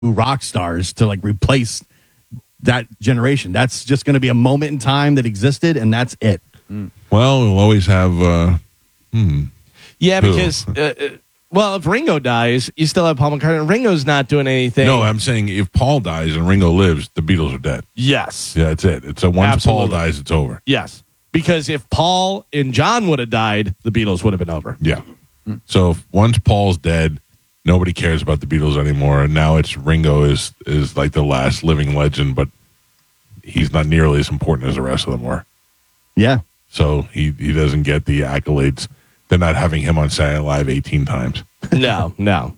rock stars to like replace that generation. That's just going to be a moment in time that existed, and that's it. Well, we'll always have. Yeah, because if Ringo dies, you still have Paul McCartney. Ringo's not doing anything. No, I'm saying if Paul dies and Ringo lives, the Beatles are dead. Yes. Yeah, that's it. It's a once Absolutely. Paul dies, it's over. Yes, because if Paul and John would have died, the Beatles would have been over. Yeah. So once Paul's dead, nobody cares about the Beatles anymore. And now it's Ringo is like the last living legend, but he's not nearly as important as the rest of them were. Yeah. So he doesn't get the accolades. They're not having him on Saturday Night Live 18 times. No.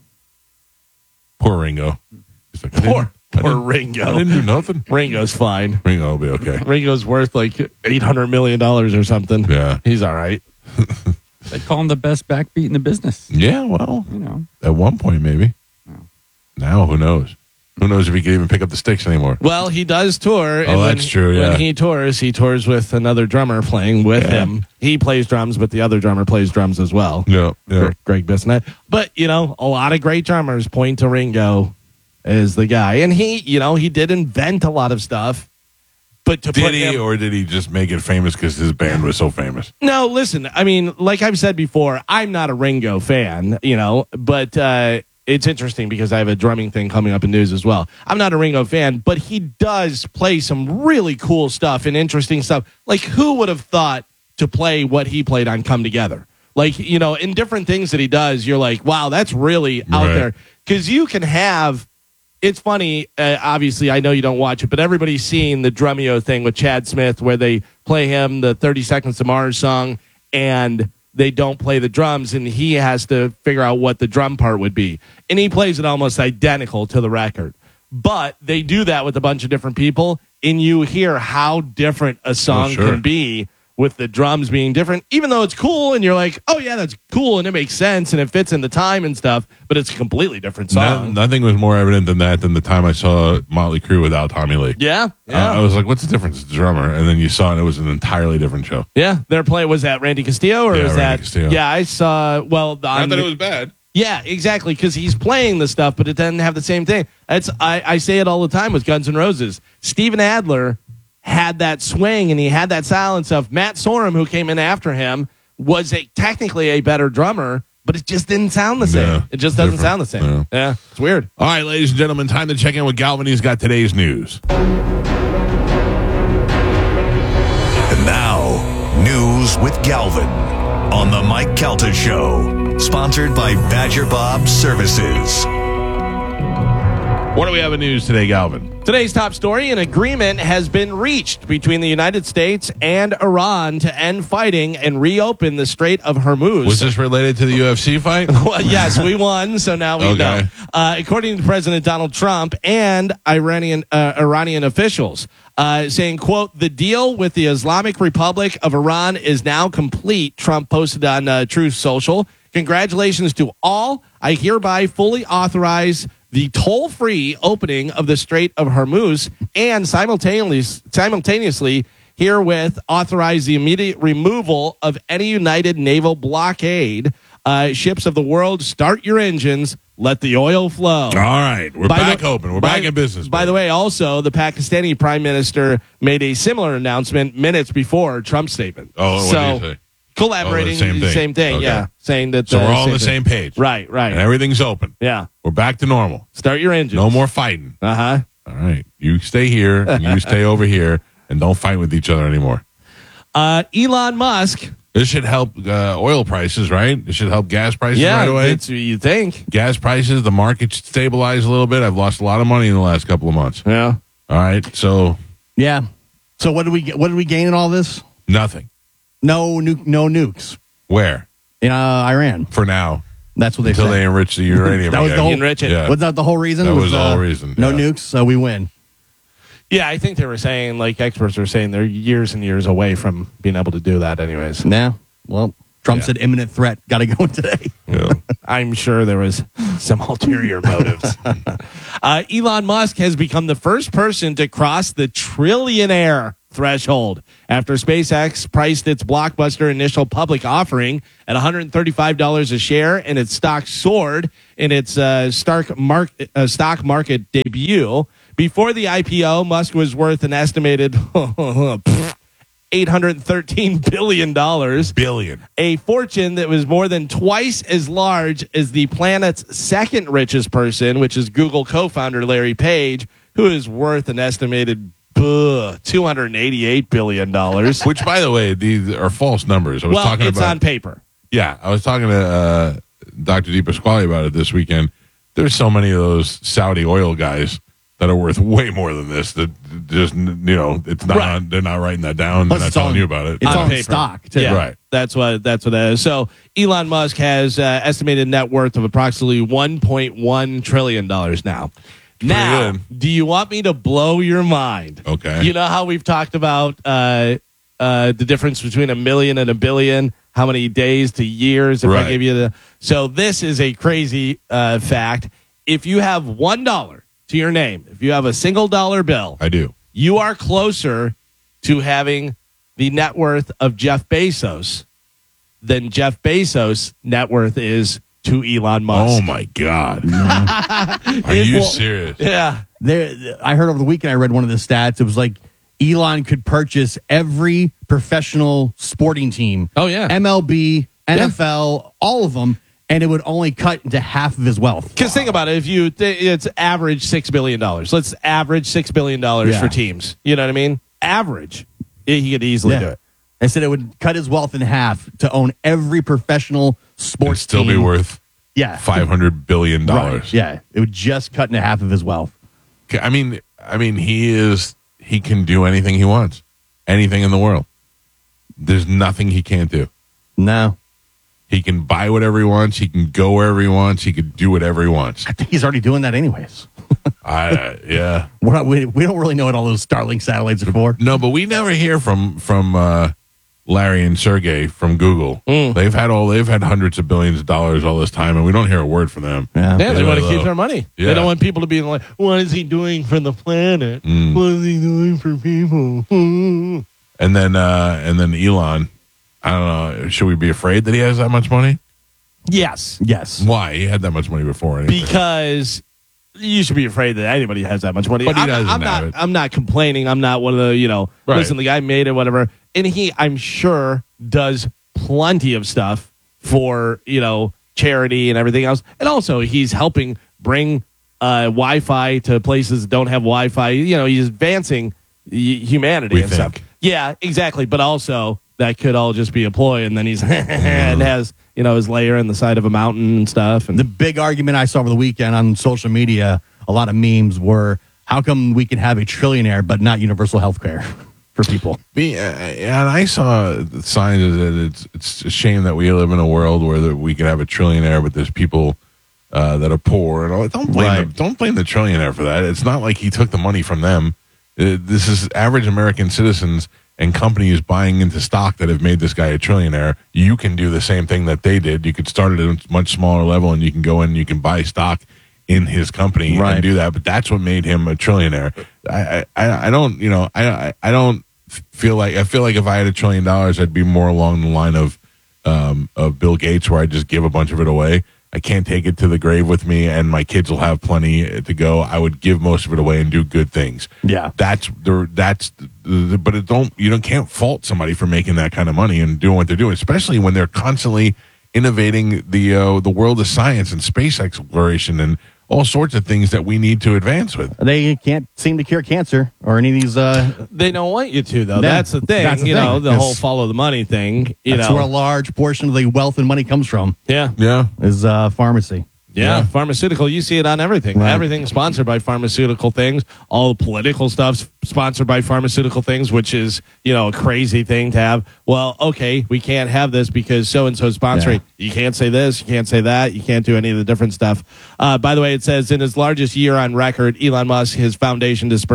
Poor Ringo. He's like, Poor I Ringo. didn't do nothing. Ringo's fine. Ringo will be okay. Ringo's worth like $800 million or something. Yeah. He's all right. They call him the best backbeat in the business. Yeah, well, You know. at one point maybe. Oh. Now, who knows? Who knows if he can even pick up the sticks anymore? Well, he does tour. Oh, that's true, yeah. When he tours with another drummer playing with him. He plays drums, but the other drummer plays drums as well. Yeah. Greg Bissonette. But, a lot of great drummers point to Ringo as the guy. And he did invent a lot of stuff. But to Did he, or did he just make it famous because his band was so famous? No, listen, I mean, like I've said before, I'm not a Ringo fan, but it's interesting because I have a drumming thing coming up in news as well. I'm not a Ringo fan, but he does play some really cool stuff and interesting stuff. Like, who would have thought to play what he played on Come Together? Like, in different things that he does, you're like, wow, that's really out there. Because you can have... It's funny, obviously, I know you don't watch it, but everybody's seen the Drumeo thing with Chad Smith where they play him the 30 Seconds to Mars song and they don't play the drums and he has to figure out what the drum part would be. And he plays it almost identical to the record. But they do that with a bunch of different people and you hear how different a song can be with the drums being different, even though it's cool and you're like, oh yeah, that's cool and it makes sense and it fits in the time and stuff, but it's a completely different song. Nothing was more evident than the time I saw Motley Crue without Tommy Lee. Yeah. I was like, what's the difference? It's the drummer. And then you saw it, and it was an entirely different show. Yeah. Their play, was that Randy Castillo or was Randy that? Castillo. Yeah, I saw, Not that it was bad. Yeah, exactly, because he's playing the stuff, but it doesn't have the same thing. I say it all the time with Guns N' Roses. Steven Adler had that swing and he had that silence of Matt Sorum, who came in after him, was technically a better drummer, but it just didn't sound the same. Yeah, it just doesn't sound the same. Yeah, it's weird. All right, ladies and gentlemen, time to check in with Galvin. He's got today's news. And now, news with Galvin on the Mike Calta Show, sponsored by Badger Bob Services. What do we have in news today, Galvin? Today's top story, an agreement has been reached between the United States and Iran to end fighting and reopen the Strait of Hormuz. Was this related to the UFC fight? Well, yes, we won, so now we know. Okay. According to President Donald Trump and Iranian officials, saying, quote, the deal with the Islamic Republic of Iran is now complete, Trump posted on Truth Social. Congratulations to all. I hereby fully authorize the toll-free opening of the Strait of Hormuz and simultaneously herewith authorize the immediate removal of any United naval blockade. Ships of the world, start your engines. Let the oil flow. All right. We're back open. We're back in business. By the way, also, the Pakistani prime minister made a similar announcement minutes before Trump's statement. Oh, what did he say? Collaborating, same thing. Okay. Yeah. Saying that. So we're all on the same page. Right. And everything's open. Yeah. We're back to normal. Start your engines. No more fighting. Uh-huh. All right. You stay here, and you stay over here, and don't fight with each other anymore. Elon Musk. This should help oil prices, right? It should help gas prices right away. You think. Gas prices, the market should stabilize a little bit. I've lost a lot of money in the last couple of months. Yeah. All right. So. Yeah. So what did we gain in all this? Nothing. No nukes Where? in Iran. For now. That's what they Until said. they enrich the uranium. That was again. the whole, Enrich it. Yeah. Was that the whole reason? That was the whole reason. No Yeah. nukes, so we win. Yeah, I think they were saying, like experts are saying, they're years and years away from being able to do that anyways. Nah. Well, Trump said imminent threat. Got to go today. Yeah. I'm sure there was some ulterior motives. Elon Musk has become the first person to cross the trillionaire threshold. After SpaceX priced its blockbuster initial public offering at $135 a share and its stock soared in its stock market debut. Before the IPO, Musk was worth an estimated $813 billion. A fortune that was more than twice as large as the planet's second richest person, which is Google co-founder Larry Page, who is worth an estimated $288 billion. Which, by the way, these are false numbers. I was talking it's about, on paper. Yeah, I was talking to Dr. DePasquale about it this weekend. There's so many of those Saudi oil guys that are worth way more than this. That just, it's not. Right. They're not writing that down. They're not telling you about it. It's On on paper. stock, too. Yeah, Right. That's what that is. So Elon Musk has estimated net worth of approximately $1.1 trillion now. Now, good. do you want me to blow your mind? Okay. You know how we've talked about the difference between a million and a billion, how many days to years, if I Right. give you So this is a crazy fact. If you have $1 to your name, if you have a single dollar bill, I do. you are closer to having the net worth of Jeff Bezos than Jeff Bezos' net worth is to Elon Musk. Oh my God! Are you serious? Yeah. I heard over the weekend, I read one of the stats. It was like Elon could purchase every professional sporting team. Oh, yeah. MLB, NFL, all of them, and it would only cut into half of his wealth. Because think about it, it's average $6 billion. Let's average $6 billion for teams. You know what I mean? Average. He could easily do it. I said it would cut his wealth in half to own every professional sports It'd still team. be worth $500 billion. Right. Yeah, it would just cut into half of his wealth. I mean, he can do anything he wants, anything in the world. There's nothing he can't do. No. He can buy whatever he wants. He can go wherever he wants. He could do whatever he wants. I think he's already doing that anyways. Yeah. We don't really know what all those Starlink satellites are for. No, but we never hear from Larry and Sergey from Google. They've had hundreds of billions of dollars all this time, and we don't hear a word from them. Yeah. Yeah, they want to really keep their money. Yeah. They don't want people to be like, what is he doing for the planet? Mm. What is he doing for people? And then Elon, I don't know. Should we be afraid that he has that much money? Yes. Yes. Why? He had that much money before. Anyway. Because you should be afraid that anybody has that much money. But he doesn't have it. I'm not complaining. I'm not one of the, Right. listen, the guy made it, whatever. And he, I'm sure, does plenty of stuff for, charity and everything else. And also, he's helping bring Wi-Fi to places that don't have Wi-Fi. He's advancing humanity We and think. stuff. Yeah, exactly. But also, that could all just be a ploy. And then he's and has, his lair in the side of a mountain and stuff. And The big argument I saw over the weekend on social media, a lot of memes were, how come we can have a trillionaire but not universal health care for people? And I saw the signs that it's a shame that we live in a world where we can have a trillionaire, but there's people that are poor. And don't blame don't blame the trillionaire for that. It's not like he took the money from them. This is average American citizens and companies buying into stock that have made this guy a trillionaire. You can do the same thing that they did. You could start at a much smaller level, and you can go in and you can buy stock in his company and do that. But that's what made him a trillionaire. I don't feel like if I had $1 trillion, I'd be more along the line of Bill Gates, where I just give a bunch of it away. I can't take it to the grave with me, and my kids will have plenty to go. I would give most of it away and do good things. Yeah. But can't fault somebody for making that kind of money and doing what they're doing, especially when they're constantly innovating the world of science and space exploration and all sorts of things that we need to advance with. They can't seem to cure cancer or any of these. they don't want you to, though. Yeah, That's the thing. that's the thing. The It's- whole follow the money thing. That's where a large portion of the wealth and money comes from, Yeah. Yeah. is pharmacy. Yeah, pharmaceutical. You see it on everything. Right. Everything's sponsored by pharmaceutical things. All the political stuff's sponsored by pharmaceutical things, which is, a crazy thing to have. Well, okay, we can't have this because so-and-so's sponsoring. You can't say this. You can't say that. You can't do any of the different stuff. By the way, it says in his largest year on record, Elon Musk, his foundation dispersed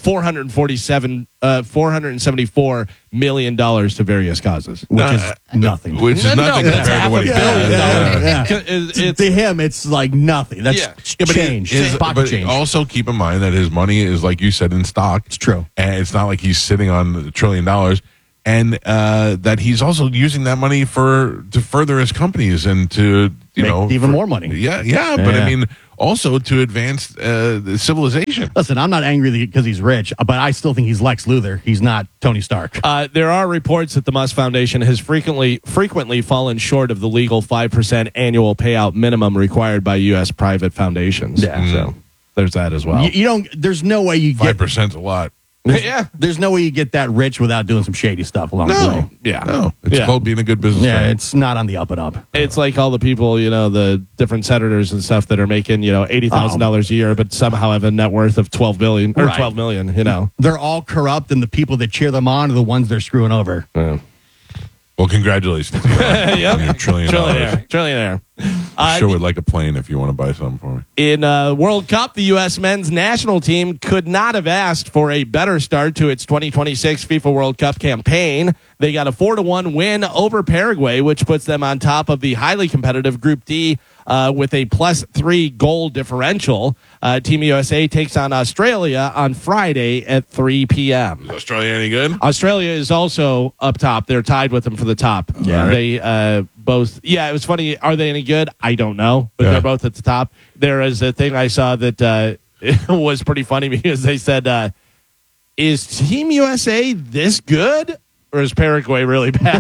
$474 million to various causes. Which is nothing. Which is nothing that's compared half to what a he billion got. dollars. To him, it's like nothing. That's change. Pocket But change. also keep in mind that his money is, like you said, in stock. It's true. And it's not like he's sitting on $1 trillion. And that he's also using that money to further his companies and to Make even more money. Yeah. But I mean, also to advance the civilization. Listen, I'm not angry because he's rich, but I still think he's Lex Luthor. He's not Tony Stark. There are reports that the Musk Foundation has frequently fallen short of the legal 5% annual payout minimum required by U.S. private foundations. Yeah. So there's that as well. You don't. There's no way you get. 5% a lot. Yeah. There's no way you get that rich without doing some shady stuff along the way. Yeah. No, it's called being a good businessman. Yeah, it's not on the up and up. It's like all the people, the different senators and stuff that are making, $80,000 a year, but somehow have a net worth of $12 billion or Right. $12 million. They're all corrupt, and the people that cheer them on are the ones they're screwing over. Well, congratulations. Elon. Yep. You're $1 trillion. Trillionaire. Sure would like a plane if you want to buy something for me. In World Cup, the U.S. men's national team could not have asked for a better start to its 2026 FIFA World Cup campaign. They got a 4-1 win over Paraguay, which puts them on top of the highly competitive Group D with a +3 goal differential. Team USA takes on Australia on Friday at 3 p.m. Is Australia any good? Australia is also up top. They're tied with them for the top. Yeah. They both. Yeah, it was funny. Are they any good? I don't know, but Yeah. they're both at the top. There is a thing I saw that it was pretty funny because they said, "Is Team USA this good, or is Paraguay really bad?"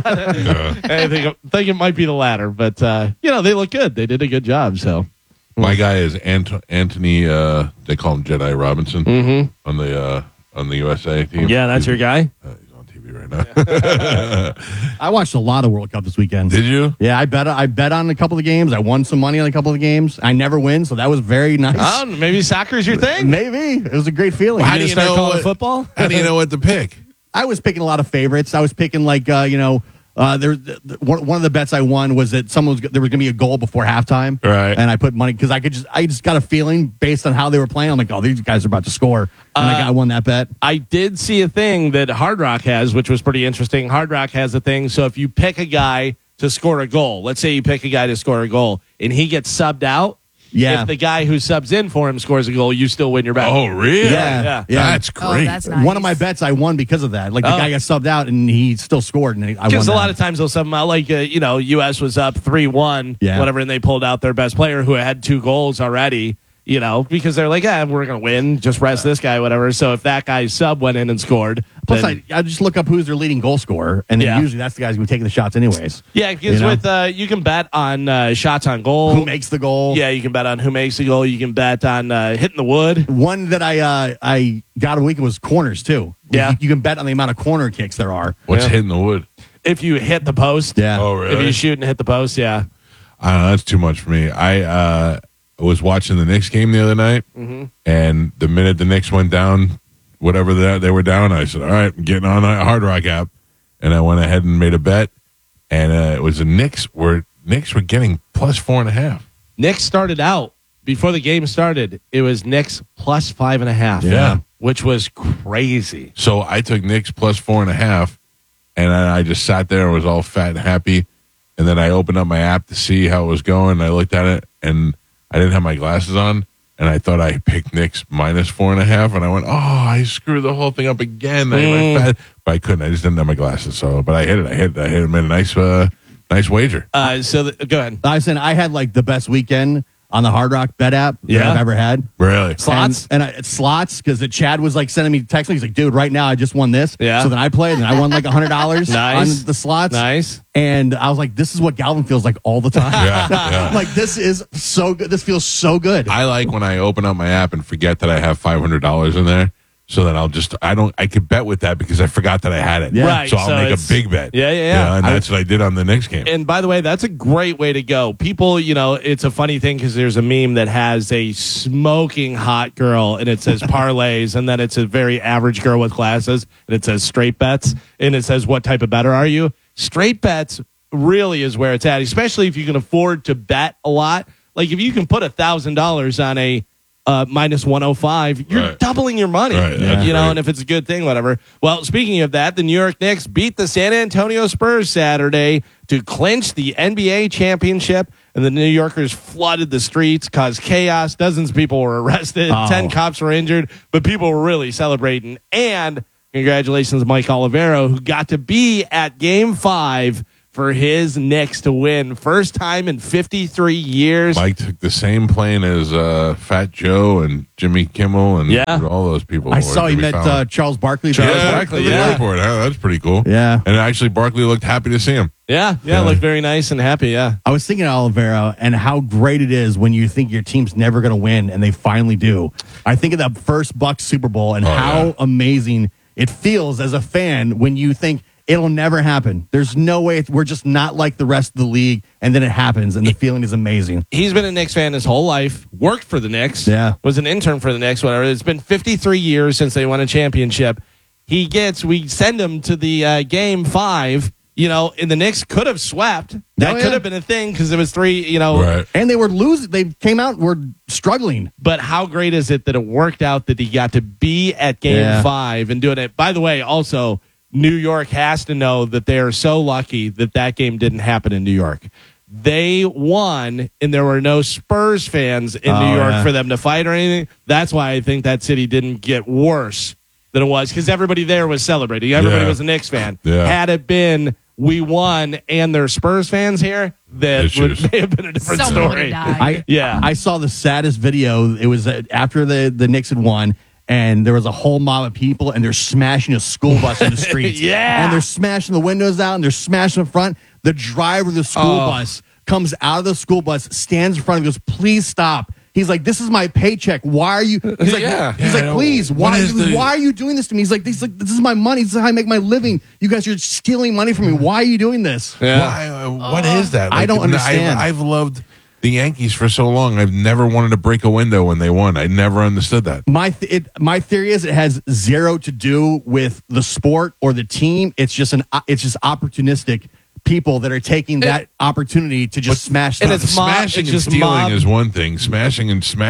I think it might be the latter, but they look good. They did a good job. So My guy is Anthony. They call him Jedi Robinson on the USA team. yeah, that's your guy. He's on TV right now. I watched a lot of World Cup this weekend. Did you? Yeah, I bet on a couple of games. I won some money on a couple of games. I never win, so that was very nice. Oh, maybe soccer's your thing. Maybe it was a great feeling. How You do gonna you start know calling what- football? How do you know what to pick? I was picking a lot of favorites. I was picking one of the bets I won was that there was going to be a goal before halftime, Right. And I put money because I just got a feeling based on how they were playing. I'm like, oh, these guys are about to score, and I won that bet. I did see a thing that Hard Rock has, which was pretty interesting. Hard Rock has a thing. So if you pick a guy to score a goal, let's say you pick a guy to score a goal and he gets subbed out. Yeah. If the guy who subs in for him scores a goal, you still win your bet. Oh, really? Yeah. That's great. Oh, that's nice. One of my bets I won because of that. Like the Oh. guy got subbed out and he still scored, and I won. Because a that. lot of times they'll sub them out. Like, U.S. was up 3-1, Yeah. whatever, and they pulled out their best player who had 2 goals already, because they're like, we're going to win. Just rest this guy, whatever. So if that guy's sub went in and scored. Plus, then, I just look up who's their leading goal scorer, and then Yeah. usually that's the guys who taking the shots anyways. yeah, because You know? with you can bet on shots on goal. Who makes the goal? Yeah, you can bet on who makes the goal. You can bet on hitting the wood. One that I got a week was corners too. Yeah. you can bet on the amount of corner kicks there are. What's Yeah. hitting the wood? If you hit the post. Yeah. Oh, If really? you shoot and hit the post, yeah. I don't know. That's too much for me. I was watching the Knicks game the other night, and the minute the Knicks went down, whatever they were down, I said, all right, I'm getting on the Hard Rock app. And I went ahead and made a bet, and it was the Knicks were getting +4.5. Knicks started out, before the game started, it was Knicks +5.5. Yeah. Which was crazy. So I took Knicks +4.5, and I just sat there and was all fat and happy. And then I opened up my app to see how it was going. And I looked at it, and I didn't have my glasses on, and I thought I picked Knicks -4.5, and I went, oh, I screwed the whole thing up again. I went bad. But I couldn't. I just didn't have my glasses. So, but I hit it. I hit it. Made a nice wager. Go ahead. I was saying I had like the best weekend on the Hard Rock bet app that Yeah. I've ever had. Really? Slots? And slots, because Chad was like sending me text. He's like, dude, right now I just won this. Yeah. So then I played, and I won like $100 Nice. on the slots. Nice. And I was like, this is what Galvin feels like all the time. Yeah. Like, this is so good. This feels so good. I like when I open up my app and forget that I have $500 in there. So that I could bet with that because I forgot that I had it. Yeah. Right, So I'll so make a it's- big bet. Yeah. And that's what I did on the Knicks game. And by the way, that's a great way to go. People, it's a funny thing because there's a meme that has a smoking hot girl and it says parlays, and then it's a very average girl with glasses and it says straight bets, and it says, what type of better are you? Straight bets really is where it's at, especially if you can afford to bet a lot. Like if you can put $1,000 on a minus 105, you're Right. doubling your money. Right, that's You know, right. and if it's a good thing, whatever. Well, speaking of that, the New York Knicks beat the San Antonio Spurs Saturday to clinch the NBA championship, and the New Yorkers flooded the streets, caused chaos. Dozens of people were arrested. 10 cops were injured, but people were really celebrating. And congratulations to Mike Olivero, who got to be at Game 5 for his Knicks to win. First time in 53 years. Mike took the same plane as Fat Joe and Jimmy Kimmel and Yeah. all those people. I Or saw he Jimmy met Fallon. Charles Barkley. Yeah, Barkley, at the yeah. airport. That's pretty cool. Yeah. And actually, Barkley looked happy to see him. Yeah, Yeah. looked very nice and happy, yeah. I was thinking of Olivero and how great it is when you think your team's never going to win and they finally do. I think of that first Bucks Super Bowl and how yeah. amazing it feels as a fan when you think it'll never happen. There's no way we're just not like the rest of the league, and then it happens, and the feeling is amazing. He's been a Knicks fan his whole life, worked for the Knicks, Yeah. was an intern for the Knicks, whatever. It's been 53 years since they won a championship. We send him to the Game 5, and the Knicks could have swept. That yeah. could have been a thing because it was 3, Right. And they were losing. They came out, were struggling. But how great is it that it worked out that he got to be at Game Yeah. 5 and doing it? By the way, also, New York has to know that they are so lucky that game didn't happen in New York. They won, and there were no Spurs fans in New York yeah. for them to fight or anything. That's why I think that city didn't get worse than it was, because everybody there was celebrating. Everybody Yeah. was a Knicks fan. Yeah. Had it been we won and there's Spurs fans here, that Issues. may have been a different Someone story. would've died. Yeah. I saw the saddest video. It was after the Knicks had won, and there was a whole mob of people, and they're smashing a school bus in the streets. Yeah. And they're smashing the windows out, and they're smashing the front. The driver of the school bus comes out of the school bus, stands in front and goes, "Please stop." He's like, "This is my paycheck. Why are you?" He's like, Yeah. "Please, What why? is the- Why are you doing this to me?" He's like, "This is my money. This is how I make my living. You guys are stealing money from me. Why are you doing this?" Why, what is that? I don't understand. I've loved the Yankees for so long. I've never wanted to break a window when they won. I never understood that. My theory is it has zero to do with the sport or the team. It's just opportunistic people that are taking that opportunity to just smash and stuff. it's Smashing it's and just stealing mob- is one thing. Smashing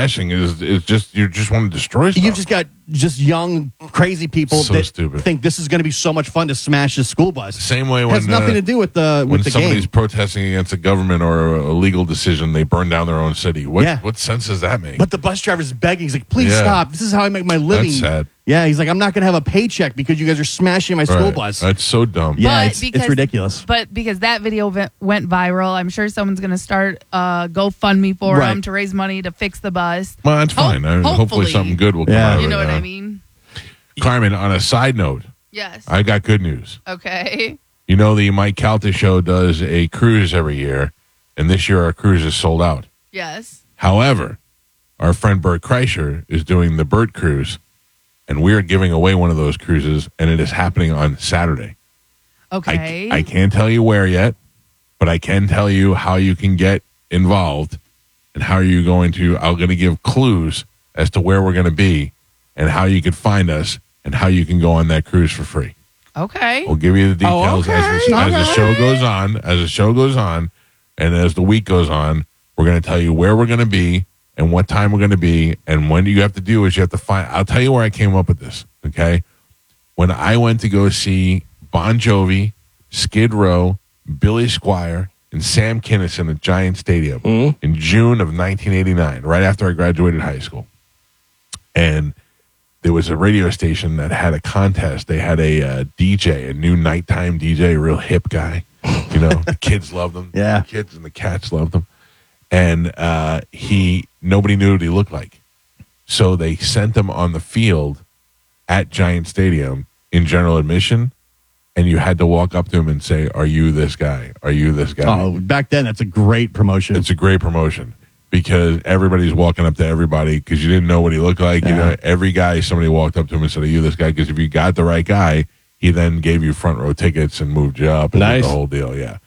is just you just want to destroy stuff. You've just got just young, crazy people So that stupid. think this is going to be so much fun to smash this school bus. Same way It when has nothing to do with the when game. somebody's protesting against a government or a legal decision, they burn down their own city. What sense does that make? But the bus driver's begging. He's like, "Please Yeah. stop. This is how I make my living." That's sad. Yeah, he's like, "I'm not going to have a paycheck because you guys are smashing my school Right. bus." That's so dumb. Yeah, But it's ridiculous. But because that video went viral, I'm sure someone's going to start GoFundMe for Right. them to raise money to fix the bus. Well, that's fine. Hopefully hopefully. something good will come Yeah. out of You it. know what I mean? Carmen, on a side note, Yes. I got good news. Okay. You know, the Mike Calta show does a cruise every year, and this year our cruise is sold out. Yes. However, our friend Bert Kreischer is doing the Bert Cruise, and we are giving away one of those cruises, and it is happening on Saturday. Okay. I can't tell you where yet, but I can tell you how you can get involved and how you're going to. I'm going to give clues as to where we're going to be and how you can find us and how you can go on that cruise for free. Okay. We'll give you the details as the show goes on. As the show goes on, and as the week goes on, we're going to tell you where we're going to be and what time we're going to be. And when you have to do is you have to find. I'll tell you where I came up with this. Okay, when I went to go see Bon Jovi, Skid Row, Billy Squier, and Sam Kinison at Giant Stadium in June of 1989, right after I graduated high school, and there was a radio station that had a contest. They had a DJ, a new nighttime DJ, a real hip guy. You know, the kids loved him. Yeah. The kids and the cats loved him. And nobody knew what he looked like. So they sent him on the field at Giant Stadium in general admission. And you had to walk up to him and say, "Are you this guy? Are you this guy?" Oh, back then, that's a great promotion. It's a great promotion because everybody's walking up to everybody because you didn't know what he looked like. You know, every guy, somebody walked up to him and said, "Are you this guy?" Because if you got the right guy, he then gave you front row tickets and moved you up and did Nice. the whole deal. Yeah.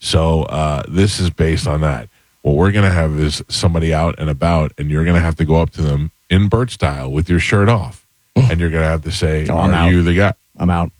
So this is based on that. What we're going to have is somebody out and about, and you're going to have to go up to them in Bert style with your shirt off. And you're going to have to say, Oh, I'm "Are out. you the guy?" I'm out.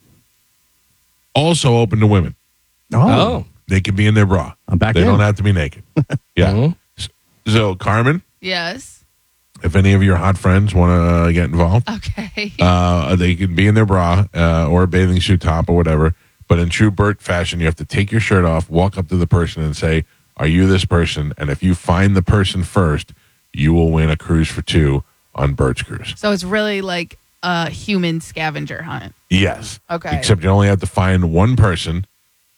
Also open to women. Oh. They can be in their bra. I'm back They in. don't have to be naked. Yeah. So, Carmen, Yes. if any of your hot friends want to get involved, Okay. they can be in their bra or a bathing suit top or whatever. But in true Bert fashion, you have to take your shirt off, walk up to the person and say, "Are you this person?" And if you find the person first, you will win a cruise for 2 on Bert's Cruise. So it's really like a human scavenger hunt. Yes. Okay. Except you only have to find one person,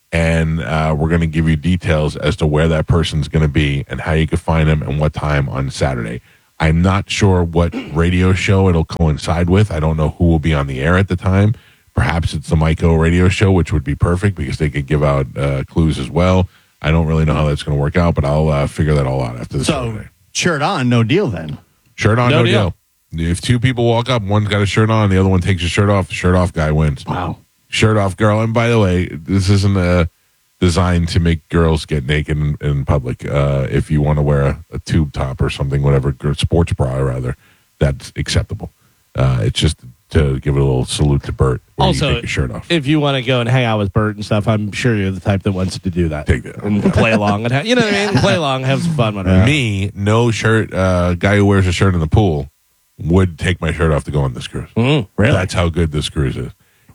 and we're going to give you details as to where that person's going to be and how you can find them and what time on Saturday. I'm not sure what radio show it'll coincide with. I don't know who will be on the air at the time. Perhaps it's the Myco radio show, which would be perfect because they could give out clues as well. I don't really know how that's going to work out, but I'll figure that all out after the Saturday. Shirt on, no deal then. Shirt on, No no deal. deal. If 2 people walk up, one's got a shirt on, the other one takes his shirt off, the shirt off guy wins. Wow. Shirt off girl. And by the way, this isn't designed to make girls get naked in public. If you want to wear a tube top or something, whatever, sports bra rather, that's acceptable. It's just to give it a little salute to Bert. Where you Also, take your shirt off. if you want to go and hang out with Bert and stuff, I'm sure you're the type that wants to do that. Take that. And play along. And you know what I mean? Play along, have some fun with it. Me, no shirt, guy who wears a shirt in the pool would take my shirt off to go on this cruise. Really? That's how good this cruise is.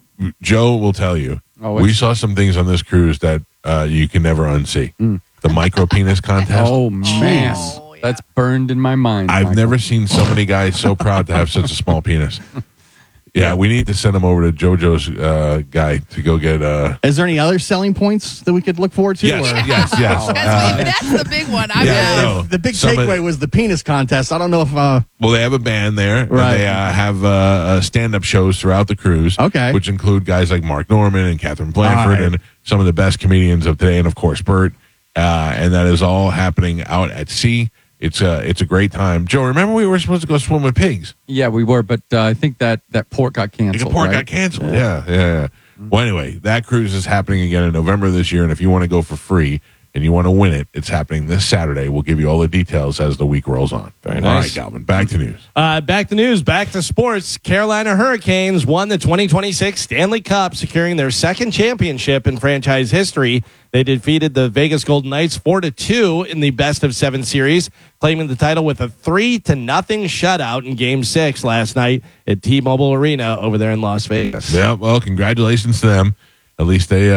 Joe will tell you. Oh, We saw some things on this cruise that you can never unsee. The micro penis contest. Oh, man. Oh, yeah. That's burned in my mind. I've Michael. never seen so many guys so proud to have such a small penis. Yeah, we need to send him over to JoJo's guy to go get. Is there any other selling points that we could look forward to? Yes, or- yes. That's the big one. I'm Yeah, in. no. The big Some of- takeaway was the penis contest. I don't know if Well, they have a band there. Right. They have stand-up shows throughout the cruise. Okay. Which include guys like Mark Norman and Catherine Blanford All right. and some of the best comedians of today, and of course Bert. And that is all happening out at sea. It's a great time. Joe, remember we were supposed to go swim with pigs? Yeah, we were, but I think that port got The canceled. port right? got canceled. Yeah. Well, anyway, that cruise is happening again in November this year, and if you want to go for free and you want to win it, it's happening this Saturday. We'll give you all the details as the week rolls on. Very All nice. right, Galvin, back to news. Back to news, back to sports. Carolina Hurricanes won the 2026 Stanley Cup, securing their second championship in franchise history. They defeated the Vegas Golden Knights 4-2 in the best-of-7 series, claiming the title with a 3-0 shutout in Game 6 last night at T-Mobile Arena over there in Las Vegas. Yeah, well, congratulations to them. At least they,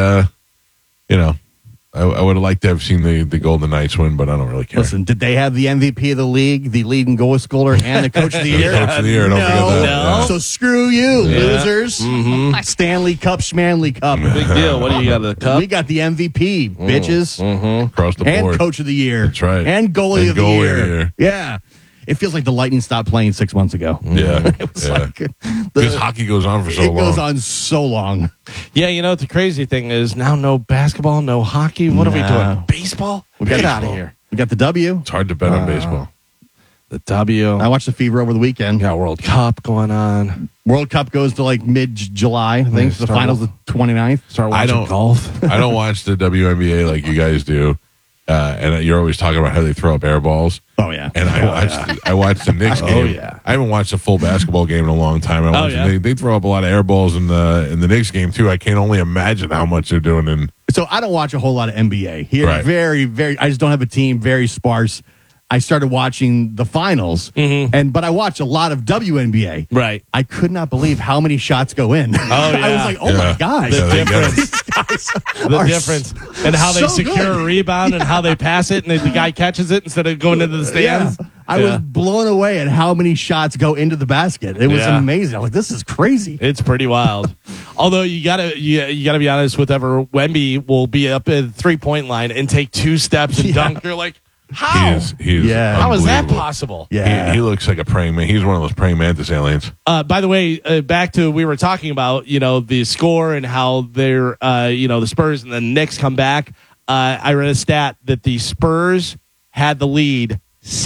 I would have liked to have seen the Golden Knights win, but I don't really care. listen, did they have the MVP of the league, the leading goal scorer, and the coach of the year? Coach of the year, don't forget that. No. So screw you, losers. Mm-hmm. Stanley Cup, Schmanley Cup. Big deal. What do you got, the cup? We got the MVP, bitches. Across the And board. coach of the year. That's right. And goalie And of the goalie year. of the year. Yeah. It feels like the Lightning stopped playing 6 months ago. Yeah. It was yeah. like Because hockey goes on for so it long. goes on so long. Yeah, you know what the crazy thing is? Now no basketball, no hockey. What are we No. doing? Baseball? We got Get out of baseball. here. We got the W. It's hard to bet on baseball. The W. I watched the Fever over the weekend. Got World Cup going on. World Cup goes to like mid-July, I think. The start finals the 29th. Start I watching don't- golf. I don't watch the WNBA like you guys do. And you're always talking about how they throw up air balls. Oh, yeah. And I watched the Knicks game. yeah. I haven't watched a full basketball game in a long time. They throw up a lot of air balls in the Knicks game too. I can't only imagine how much they're doing in. So I don't watch a whole lot of NBA. Here, Right. I just don't have a team, very sparse. I started watching the finals, but I watch a lot of WNBA. Right. I could not believe how many shots go in. I was yeah. like, oh my Yeah. gosh. Yeah, they get 'em. The are difference. And how they so secure good. a rebound and how they pass it and the guy catches it instead of going into the stands. Yeah. I was blown away at how many shots go into the basket. It was Yeah. amazing. I was like, this is crazy. It's pretty wild. Although you gotta be honest with Wemby will be up at the 3-point line and take 2 steps and dunk. You're like, how? He is Yeah. How is that unbelievable. possible? Yeah. He looks like a praying man. He's one of those praying mantis aliens. By the way, back to we were talking about the score and how they're the Spurs and the Knicks come back. I read a stat that the Spurs had the lead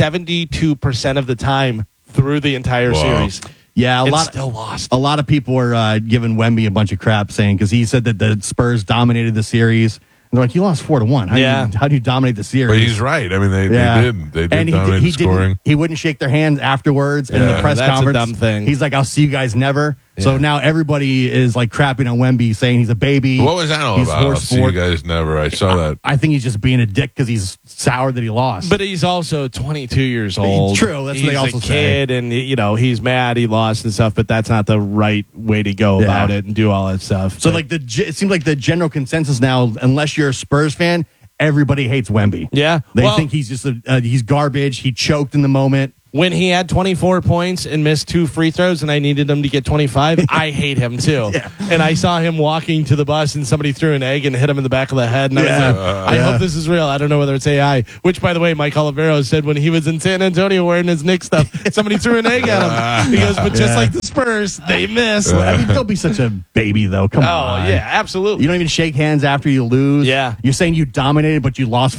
72% of the time through the entire Wow. series. Yeah, And still lost. A lot of people were giving Wemby a bunch of crap, saying because he said that the Spurs dominated the series. And they're like, you lost 4-1. How do you dominate the series? But he's right. I mean, they did. They did and dominate the scoring. He wouldn't shake their hands afterwards in Yeah, the press that's a conference. dumb thing. He's like, I'll see you guys never. So now everybody is like crapping on Wemby, saying he's a baby. What was that all He's about? horse See, you sport. guys never. I saw that. I think he's just being a dick because he's sour that he lost. But he's also 22 years old. True, that's what he's they also a say. kid, and he's mad he lost and stuff. But that's not the right way to go about it and do all that stuff. So But- it seems like the general consensus now, unless you're a Spurs fan, everybody hates Wemby. yeah, They well, think he's just he's garbage. He choked in the moment. when he had 24 points and missed 2 free throws, and I needed him to get 25, I hate him too. Yeah. And I saw him walking to the bus, and somebody threw an egg and hit him in the back of the head. And I was like, I hope this is real. I don't know whether it's AI. Which, by the way, Mike Olivero said when he was in San Antonio wearing his Knicks stuff, somebody threw an egg at him. He goes, but just like the Spurs, they miss. I mean, don't be such a baby, though. Come Oh, on. yeah, absolutely. You don't even shake hands after you lose. Yeah. You're saying you dominated, but you lost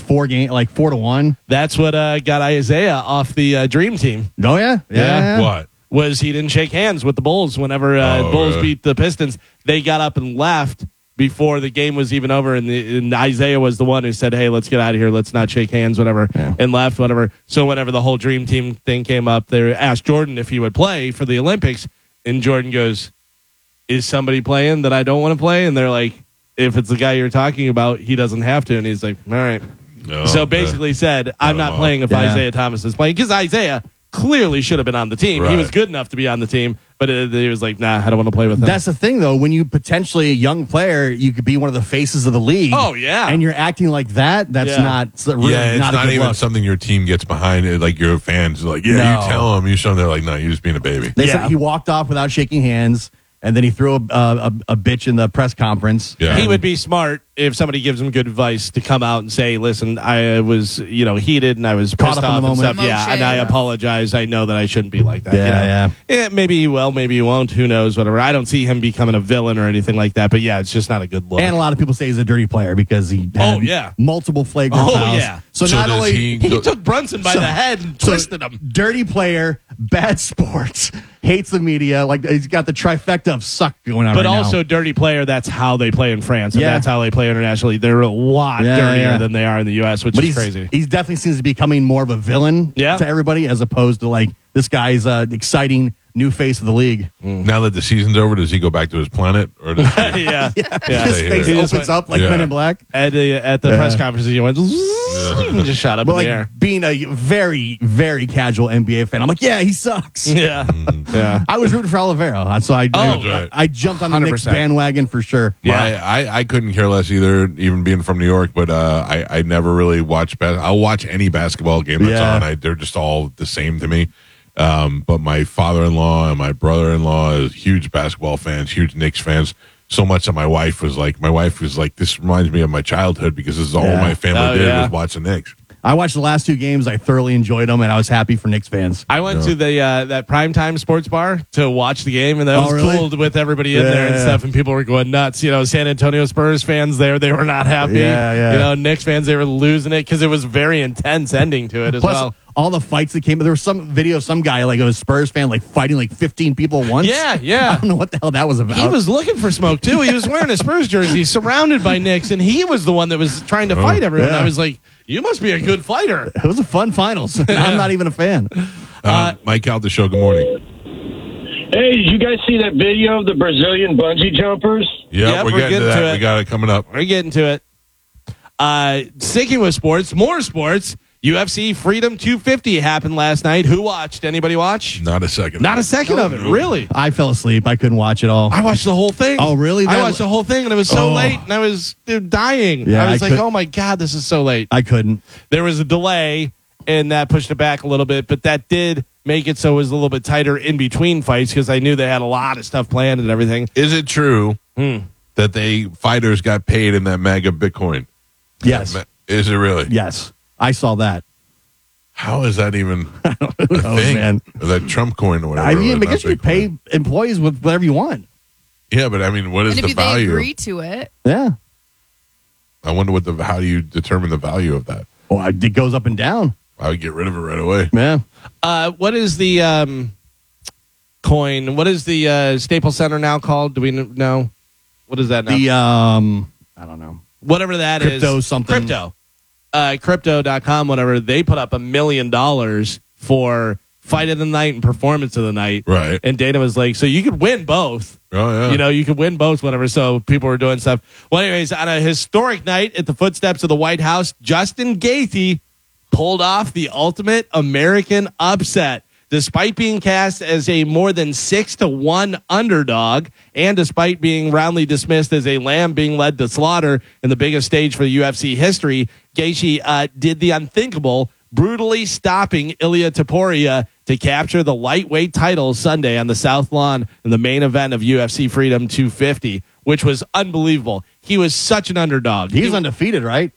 4-1. That's what got Isaiah off the Dream Team. Oh, yeah? Yeah. What? Was he didn't shake hands with the Bulls whenever Bulls beat the Pistons. They got up and left before the game was even over, and Isaiah was the one who said, hey, let's get out of here. Let's not shake hands, whatever, and left, whatever. So whenever the whole Dream Team thing came up, they asked Jordan if he would play for the Olympics, and Jordan goes, is somebody playing that I don't want to play? And they're like, if it's the guy you're talking about, he doesn't have to. And he's like, all right. No, So basically said, I'm not playing if Yeah. Isaiah Thomas is playing, because Isaiah clearly should have been on the team. He Right. was good enough to be on the team, but he was like, nah, I don't want to play with him. That's the thing, though. When you potentially a young player, you could be one of the faces of the league. Oh, yeah. And you're acting like that. That's Yeah. not it's really Yeah, it's not, not a good even look. something your team gets behind. It, like your fans, like, yeah, No. you tell them, you show them. They're like, no, you're just being a baby. They Yeah. said he walked off without shaking hands, and then he threw a bitch in the press conference. Yeah. He would be smart if somebody gives him good advice to come out and say, listen, I was, heated and I was Caught pissed up in off the and moment. stuff. Yeah, and I Emotion. apologize. I know that I shouldn't be like that. Yeah, yeah. Maybe he will, maybe he won't. Who knows, whatever. I don't see him becoming a villain or anything like that. But yeah, it's just not a good look. And a lot of people say he's a dirty player because he had Oh, yeah. multiple flagrant Oh, fouls. yeah. So, So not does only he took Brunson by So- the head and so twisted him. dirty player, bad sports, hates the media. Like he's got the trifecta of suck going on. But right also, now. dirty player, that's how they play in France. And Yeah. that's how they play internationally. They're a lot Yeah, dirtier yeah. than they are in the U.S., which But is he's crazy. He definitely seems to be becoming more of a villain Yeah. to everybody, as opposed to like this guy's exciting new face of the league. Now that the season's over, does he go back to his planet? Or does he, yeah. His Stay face here. opens up like Yeah. Men in Black. At the press conference, he went, and just shot up But in like the air. being a very, very casual NBA fan, I'm like, yeah, he sucks. Yeah. Yeah. I was rooting for Olivero, so right. I jumped on the Knicks 100%. bandwagon for sure. Yeah. I couldn't care less either, even being from New York, but I never really watch I'll watch any basketball game that's Yeah. on. They're just all the same to me. But my father-in-law and my brother-in-law is huge basketball fans, huge Knicks fans. So much that my wife was like, this reminds me of my childhood because this is all Yeah. my family Oh, did yeah. was watch the Knicks. I watched the last 2 games. I thoroughly enjoyed them, and I was happy for Knicks fans. I went to the that primetime sports bar to watch the game, and that Oh, was really? cool with everybody in there and Yeah. stuff, and people were going nuts. San Antonio Spurs fans there, they were not happy. Yeah. Knicks fans, they were losing it because it was a very intense ending to it as Plus, well. all the fights that came. There was some video of some guy, like a Spurs fan, like fighting like 15 people at once. Yeah. I don't know what the hell that was about. He was looking for smoke too. He was wearing a Spurs jersey, surrounded by Knicks, and he was the one that was trying to fight everyone. yeah. I was like, "You must be a good fighter." It was a fun finals. I'm not even a fan. Mike out the show. Good morning. Hey, did you guys see that video of the Brazilian bungee jumpers? Yeah, we're we're getting to getting to that. it. We got it coming up. We're getting to it. Sticking with sports, more sports. UFC Freedom 250 happened last night. Who watched? Anybody watch? Not a second. Not a second of it, really. I fell asleep. I couldn't watch it all. I watched the whole thing. Oh, really? I That- watched the whole thing, and it was so Oh. late, and I was dying. Yeah, I was I like, could- oh my God, this is so late. I couldn't. There was a delay, and that pushed it back a little bit, but that did make it so it was a little bit tighter in between fights because I knew they had a lot of stuff planned and everything. Is it true that fighters got paid in that mega Bitcoin? Yes. Is it really? Yes. I saw that. How is that even a Who knows, thing? man? Or that Trump coin or whatever. I mean, or I guess not you Bitcoin. pay employees with whatever you want. Yeah, but I mean, what is And the if they value? agree to it, Yeah. I wonder how do you determine the value of that? Well, it goes up and down. I would get rid of it right away. Yeah. What is the coin? What is the Staples Center now called? Do we know? What is that now? The I don't know. Whatever that is. Crypto something. Crypto. Crypto.com, whatever. They put up $1 million for fight of the night and performance of the night. Right. And Dana was like, so you could win both. Oh, yeah. You know, you could win both, whatever. So people were doing stuff. Well, anyways, on a historic night at the footsteps of the White House, Justin Gaethje pulled off the ultimate American upset. Despite being cast as a more than 6-1 underdog, and despite being roundly dismissed as a lamb being led to slaughter in the biggest stage for UFC history, Gaethje did the unthinkable, brutally stopping Ilia Topuria to capture the lightweight title Sunday on the South Lawn in the main event of UFC Freedom 250, which was unbelievable. He was such an underdog. He's undefeated, right?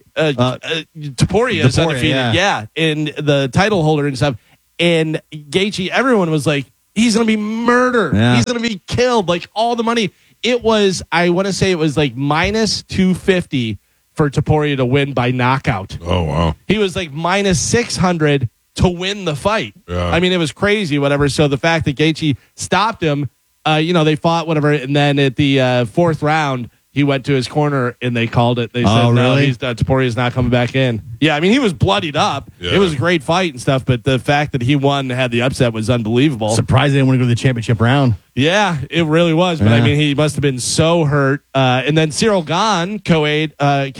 Topuria is undefeated, yeah, and the title holder and stuff. And Gaethje, everyone was like, he's going to be murdered. Yeah. He's going to be killed. Like, all the money. It was, I want to say it was like minus 250 for Topuria to win by knockout. Oh, wow. He was like minus 600 to win the fight. Yeah. I mean, it was crazy, whatever. So the fact that Gaethje stopped him, they fought, whatever. And then at the fourth round, he went to his corner and they called it. They said, no, really? Topuria's not coming back in. Yeah, I mean, he was bloodied up. Yeah. It was a great fight and stuff, but the fact that he won, had the upset, was unbelievable. Surprised they didn't want to go to the championship round. Yeah, it really was. But Yeah. I mean, he must have been so hurt. And then Cyril Gahn KO'd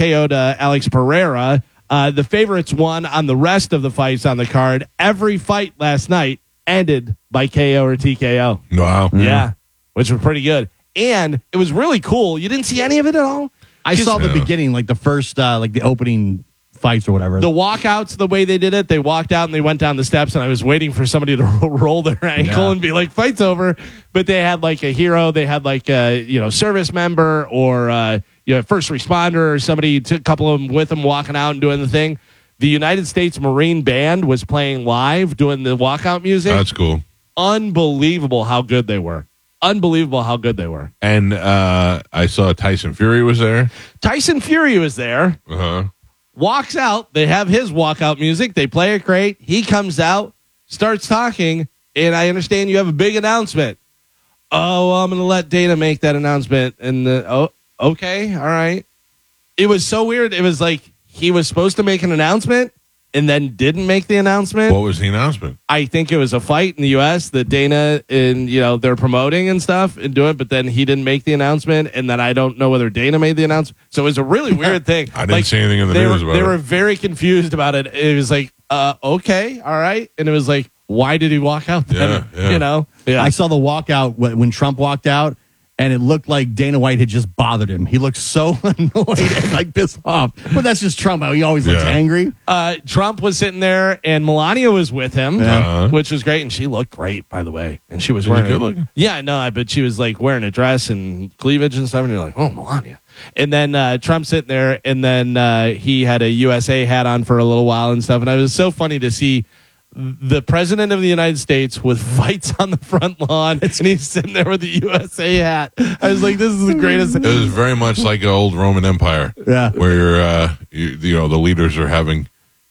Alex Pereira. The favorites won on the rest of the fights on the card. Every fight last night ended by KO or TKO. Wow. Yeah, which was pretty good. And it was really cool. You didn't see any of it at all? I saw the beginning, like the first, like the opening fights or whatever. The walkouts, the way they did it, they walked out and they went down the steps, and I was waiting for somebody to roll their ankle and be like, fight's over. But they had like a hero. They had like a, service member or, first responder or somebody, a couple of them with them walking out and doing the thing. The United States Marine Band was playing live, doing the walkout music. That's cool. Unbelievable how good they were. Unbelievable how good they were. And I saw Tyson Fury was there. Tyson Fury was there. Uh-huh. Walks out. They have his walkout music. They play it great. He comes out, starts talking, and I understand you have a big announcement. Oh, I'm going to let Dana make that announcement. And okay, all right. It was so weird. It was like he was supposed to make an announcement and then didn't make the announcement. What was the announcement? I think it was a fight in the U.S. that Dana and they're promoting and stuff and doing, but then he didn't make the announcement, and then I don't know whether Dana made the announcement. So it was a really weird thing. I didn't see anything in the news about it. They were very confused about it. It was like, okay, all right, and it was like, why did he walk out then? Yeah. I saw the walkout when Trump walked out, and it looked like Dana White had just bothered him. He looked so annoyed and like pissed off. But that's just Trump. He always looks angry. Trump was sitting there, and Melania was with him, which was great, and she looked great, by the way. And she was wearing good looking. Yeah, no, but she was like wearing a dress and cleavage and stuff, and you're like, oh, Melania. And then Trump sitting there, and then he had a USA hat on for a little while and stuff, and it was so funny to see the president of the United States with fights on the front lawn, and he's sitting there with the USA hat. I was like, this is the greatest. It was very much like an old Roman Empire. Yeah. Where the leaders are having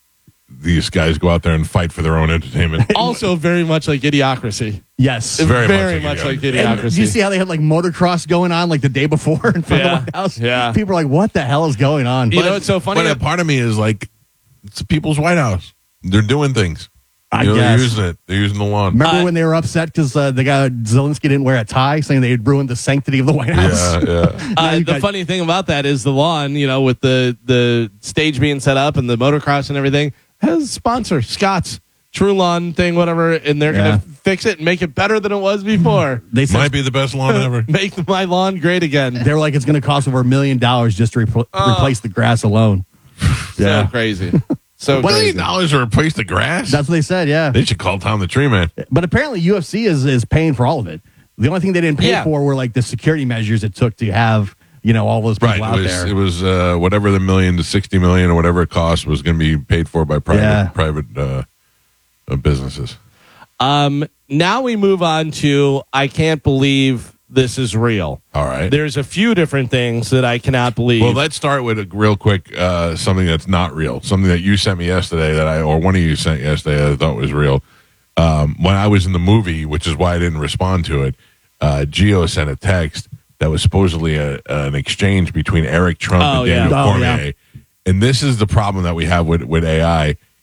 these guys go out there and fight for their own entertainment. Also very much like Idiocracy. Yes. Very much like And Idiocracy. do you see how they had like motocross going on like the day before in front of the White House? Yeah. People are like, what the hell is going on? You know what's so funny? But a part of me is like, it's the people's White House. They're doing things. I They're guess. using it. They're using the lawn. Remember when they were upset because the guy Zelensky didn't wear a tie, saying they had ruined the sanctity of the White House? Yeah. The funny thing about that is the lawn, with the stage being set up and the motocross and everything, has a sponsor, Scott's True Lawn thing, whatever, and they're going to fix it and make it better than it was before. They said Might be the best lawn ever. Make my lawn great again. they were like, it's going to cost over $1 million just to replace the grass alone. So crazy. So $1 crazy. million to replace the grass? That's what they said, yeah. They should call Tom the Tree Man. But apparently UFC is paying for all of it. The only thing they didn't pay for were like the security measures it took to have, all those people out there. It was whatever the $1 million to $60 million or whatever it cost was going to be paid for by private businesses. Now we move on to I can't believe this is real. All right. There's a few different things that I cannot believe. Well, let's start with a real quick something that's not real. Something that you sent me yesterday or one of you sent yesterday that I thought was real. When I was in the movie, which is why I didn't respond to it, Gio sent a text that was supposedly an exchange between Eric Trump and Daniel Cormier. And this is the problem that we have with AI.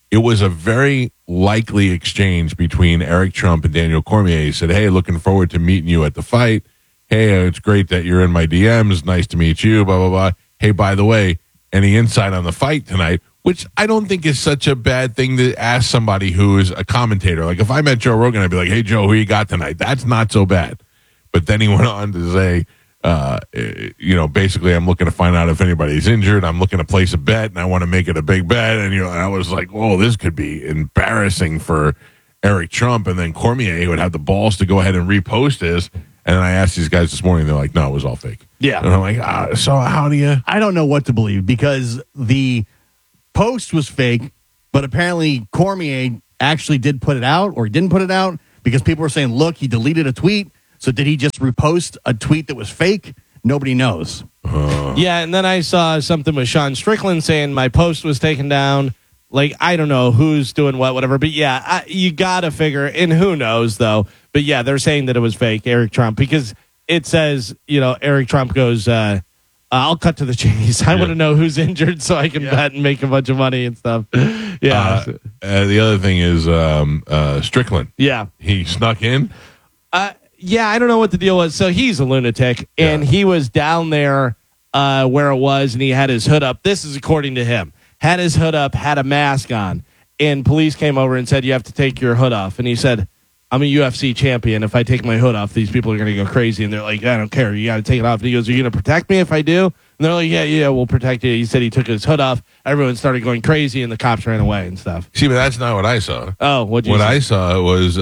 it was a very likely exchange between Eric Trump and Daniel Cormier. He said, hey, looking forward to meeting you at the fight. Hey, it's great that you're in my DMs. Nice to meet you, blah, blah, blah. Hey, by the way, any insight on the fight tonight? Which I don't think is such a bad thing to ask somebody who is a commentator. Like, if I met Joe Rogan, I'd be like, hey, Joe, who you got tonight? That's not so bad. But then he went on to say, basically, I'm looking to find out if anybody's injured. I'm looking to place a bet, and I want to make it a big bet. And I was like, "Whoa, this could be embarrassing for Eric Trump." And then Cormier would have the balls to go ahead and repost this. And then I asked these guys this morning, they're like, "No, it was all fake." Yeah, and I'm like, "So how do you?" I don't know what to believe because the post was fake, but apparently Cormier actually did put it out, or he didn't put it out because people were saying, "Look, he deleted a tweet." So did he just repost a tweet that was fake? Nobody knows. Yeah, and then I saw something with Sean Strickland saying my post was taken down. Like, I don't know who's doing what, whatever. But, yeah, you got to figure, and who knows, though. But, yeah, they're saying that it was fake, Eric Trump, because it says, Eric Trump goes, I'll cut to the chase. I want to know who's injured so I can bet and make a bunch of money and stuff. Yeah. The other thing is Strickland. Yeah. He snuck in. Yeah, I don't know what the deal was. So he's a lunatic, and he was down there where it was, and he had his hood up. This is according to him. Had his hood up, had a mask on, and police came over and said, you have to take your hood off. And he said, I'm a UFC champion. If I take my hood off, these people are going to go crazy. And they're like, I don't care. You got to take it off. And he goes, are you going to protect me if I do? And they're like, yeah, we'll protect you. He said he took his hood off. Everyone started going crazy, and the cops ran away and stuff. See, but that's not what I saw. Oh, what I saw was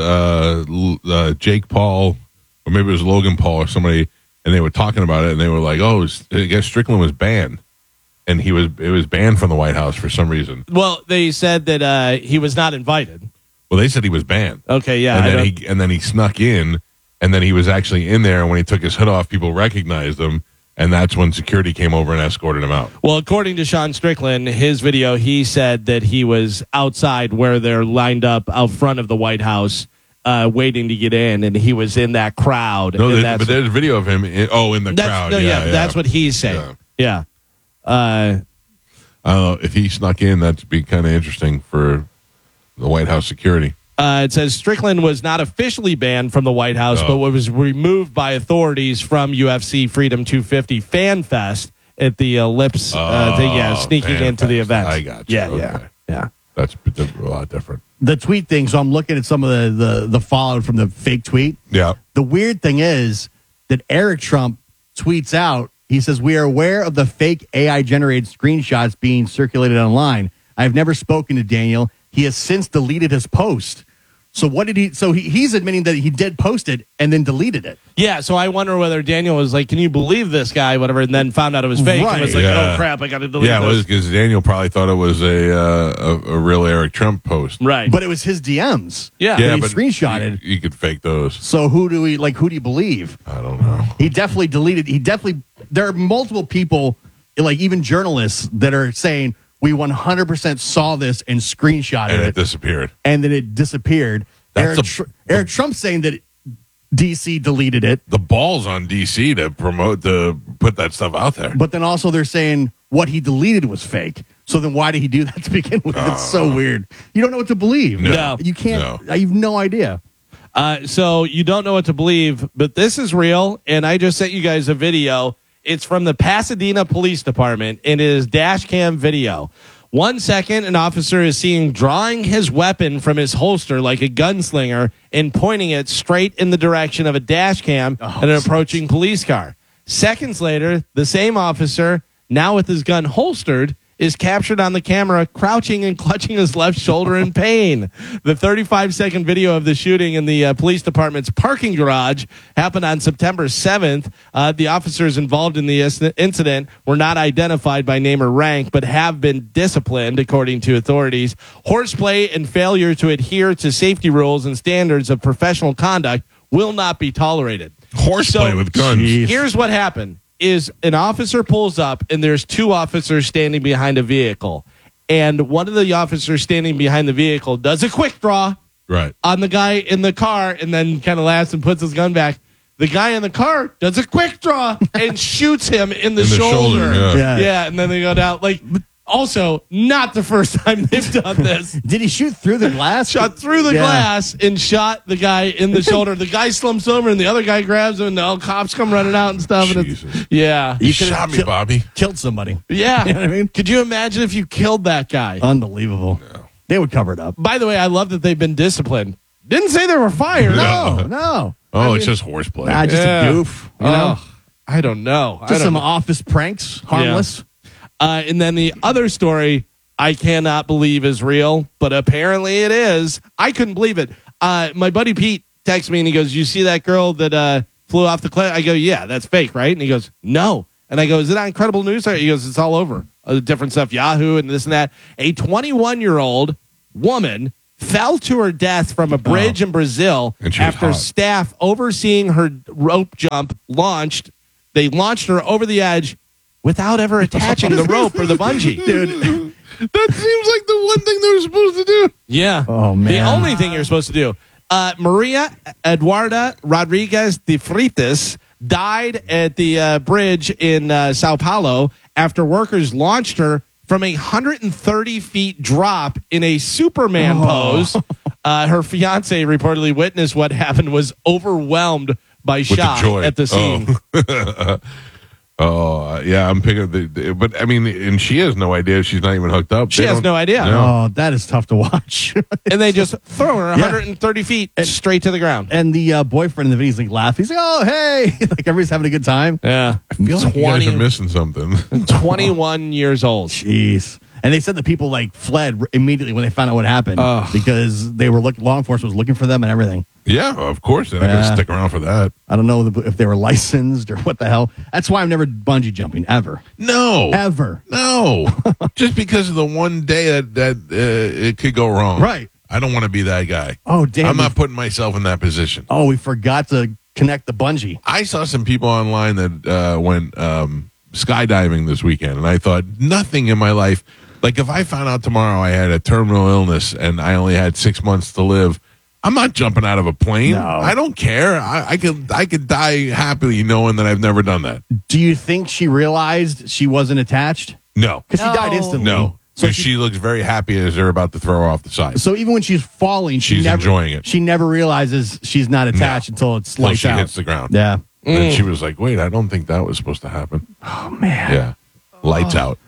Jake Paul, or maybe it was Logan Paul or somebody, and they were talking about it, and they were like, "Oh, I guess Strickland was banned, and it was banned from the White House for some reason." Well, they said that he was not invited. Well, they said he was banned. Okay, yeah, and then he snuck in, and then he was actually in there. And when he took his hood off, people recognized him, and that's when security came over and escorted him out. Well, according to Sean Strickland, his video, he said that he was outside where they're lined up out front of the White House. Waiting to get in, and he was in that crowd. No, but there's a video of him in the crowd. No, that's what he's saying. Yeah. I don't know. If he snuck in, that'd be kind of interesting for the White House security. It says Strickland was not officially banned from the White House, but was removed by authorities from UFC Freedom 250 Fan Fest at the Ellipse thing. Yeah, sneaking into the event. I got you. Yeah. That's a lot different. The tweet thing, so I'm looking at some of the fallout from the fake tweet. Yeah. The weird thing is that Eric Trump tweets out, he says, we are aware of the fake AI-generated screenshots being circulated online. I have never spoken to Daniel. He has since deleted his post. So what did he? So he's admitting that he did post it and then deleted it. Yeah. So I wonder whether Daniel was like, "Can you believe this guy?" Whatever, and then found out it was fake. Right. And was like, "Oh crap, I got to delete." Yeah, it was because Daniel probably thought it was a real Eric Trump post. Right. But it was his DMs. Yeah. He but screenshotted. You could fake those. So who do you believe? I don't know. He definitely deleted. There are multiple people, like even journalists, that are saying we 100% saw this and screenshotted And it. it disappeared. And then it disappeared. Eric Trump's saying that DC deleted it. The ball's on DC to put that stuff out there. But then also they're saying what he deleted was fake. So then why did he do that to begin with? It's so weird. You don't know what to believe. No. You can't. No. I have no idea. So you don't know what to believe, but this is real, and I just sent you guys a video. It's from the Pasadena Police Department, and it is dash cam video. 1 second, an officer is seen drawing his weapon from his holster like a gunslinger and pointing it straight in the direction of a dash cam and an approaching police car. Seconds later, the same officer, now with his gun holstered, is captured on the camera crouching and clutching his left shoulder in pain. The 35-second video of the shooting in the police department's parking garage happened on September 7th. The officers involved in the incident were not identified by name or rank, but have been disciplined, according to authorities. Horseplay and failure to adhere to safety rules and standards of professional conduct will not be tolerated. Horseplay with guns. Here's what happened. Is an officer pulls up and there's two officers standing behind a vehicle, and one of the officers standing behind the vehicle does a quick draw on the guy in the car and then kind of laughs and puts his gun back. The guy in the car does a quick draw and shoots him in the shoulder. Yeah. And then they go down. Like, Also, not the first time they've done this. Did he shoot through the glass? Shot through the glass and shot the guy in the shoulder. The guy slumps over and the other guy grabs him and the cops come running out and stuff. And Jesus. yeah. You shot me, Bobby. Killed somebody. Yeah. You know what I mean? Could you imagine if you killed that guy? Unbelievable. They would cover it up. By the way, I love that they've been disciplined. Didn't say they were fired. No. Oh, it's just horseplay. Just a goof. You know? I don't know. Just some office pranks. Harmless. And then the other story I cannot believe is real, but apparently it is. I couldn't believe it. My buddy Pete texts me and he goes, "You see that girl that flew off the cliff?" I go, "Yeah, that's fake, right?" And he goes, "No." And I go, "Is it on Incredible News?" He goes, "It's all over. Different stuff, Yahoo and this and that." A 21-year-old woman fell to her death from a bridge in Brazil And she was after hot. staff overseeing her rope jump launched. They launched her over the edge without ever attaching the rope or the bungee. Dude. That seems like the one thing they were supposed to do. Yeah. Oh, man. The only thing you're supposed to do. Maria Eduarda Rodriguez de Freitas died at the bridge in Sao Paulo after workers launched her from a 130 feet drop in a Superman pose. Her fiance reportedly witnessed what happened, was overwhelmed by the shock joy. at the scene. Oh, yeah, I'm picking up but I mean, and she has no idea. She's not even hooked up. She has no idea. Oh, that is tough to watch. And they just throw her 130 feet straight to the ground. And the boyfriend in the video, he's like laughing. He's like, "Oh, hey!" Like everybody's having a good time. Yeah. I feel like you guys are missing something. 21 years old. Jeez. And they said the people like fled immediately when they found out what happened because they were law enforcement was looking for them and everything. Yeah, of course. They're not going to stick around for that. I don't know if they were licensed or what the hell. That's why I'm never bungee jumping ever. No. Ever. No. Just because of the one day that it could go wrong. Right. I don't want to be that guy. Oh, damn. I'm not putting myself in that position. Oh, we forgot to connect the bungee. I saw some people online that went skydiving this weekend, and I thought, nothing in my life. Like, if I found out tomorrow I had a terminal illness and I only had 6 months to live, I'm not jumping out of a plane. No. I don't care. I could die happily knowing that I've never done that. Do you think she realized she wasn't attached? No. Because she died instantly. No. So she looks very happy as they're about to throw her off the side. So even when she's falling, She's never, enjoying it. She never realizes she's not attached until it's Until lights she out. hits the ground. Yeah. And she was like, wait, I don't think that was supposed to happen. Oh, man. Yeah. Lights out.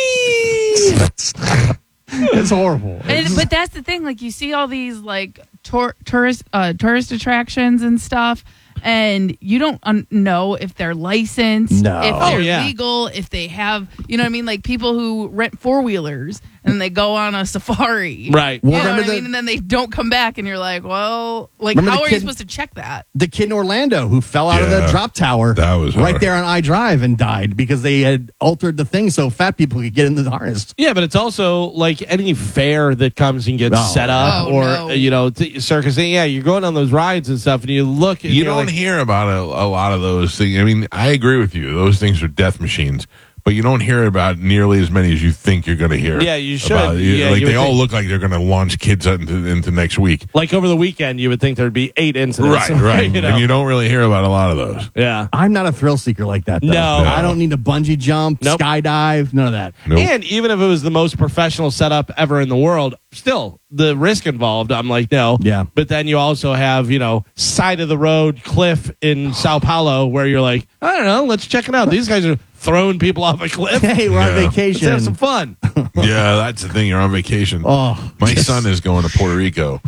It's horrible. But that's the thing. Like, you see all these like tourist attractions and stuff, and you don't know if they're licensed, No. if Oh, they're yeah. legal, if they have, you know what I mean? Like people who rent 4-wheelers and they go on a safari. Right. You Well, know remember what I mean? And then they don't come back, and you're like, well, like, Remember how the are kid- you supposed to check that? The kid in Orlando who fell out of the Yeah. drop tower That was right hard. there on iDrive and died because they had altered the thing so fat people could get in the harness. Yeah, but it's also like any fair that comes and gets Oh. set up Oh, or, no. circus. Yeah, you're going on those rides and stuff, and you look. And You you're don't like, hear about a lot of those things. I mean, I agree with you. Those things are death machines. But you don't hear about nearly as many as you think you're going to hear. Yeah, you should. about. Yeah, Like, you they would all think. look like they're going to launch kids into next week. like over the weekend, you would think there'd be 8 incidents. Right. you know? And you don't really hear about a lot of those. Yeah. I'm not a thrill seeker like that, though. No. I don't need to bungee jump, Nope. skydive, none of that. Nope. And even if it was the most professional setup ever in the world, still the risk involved, I'm like, no. Yeah. But then you also have, side of the road cliff in Sao Paulo where you're like, I don't know, let's check it out. These guys are throwing people off a cliff. Hey, we're on Yeah. Let's vacation. have some fun. Yeah, that's the thing. You're on vacation. Oh, My just son is going to Puerto Rico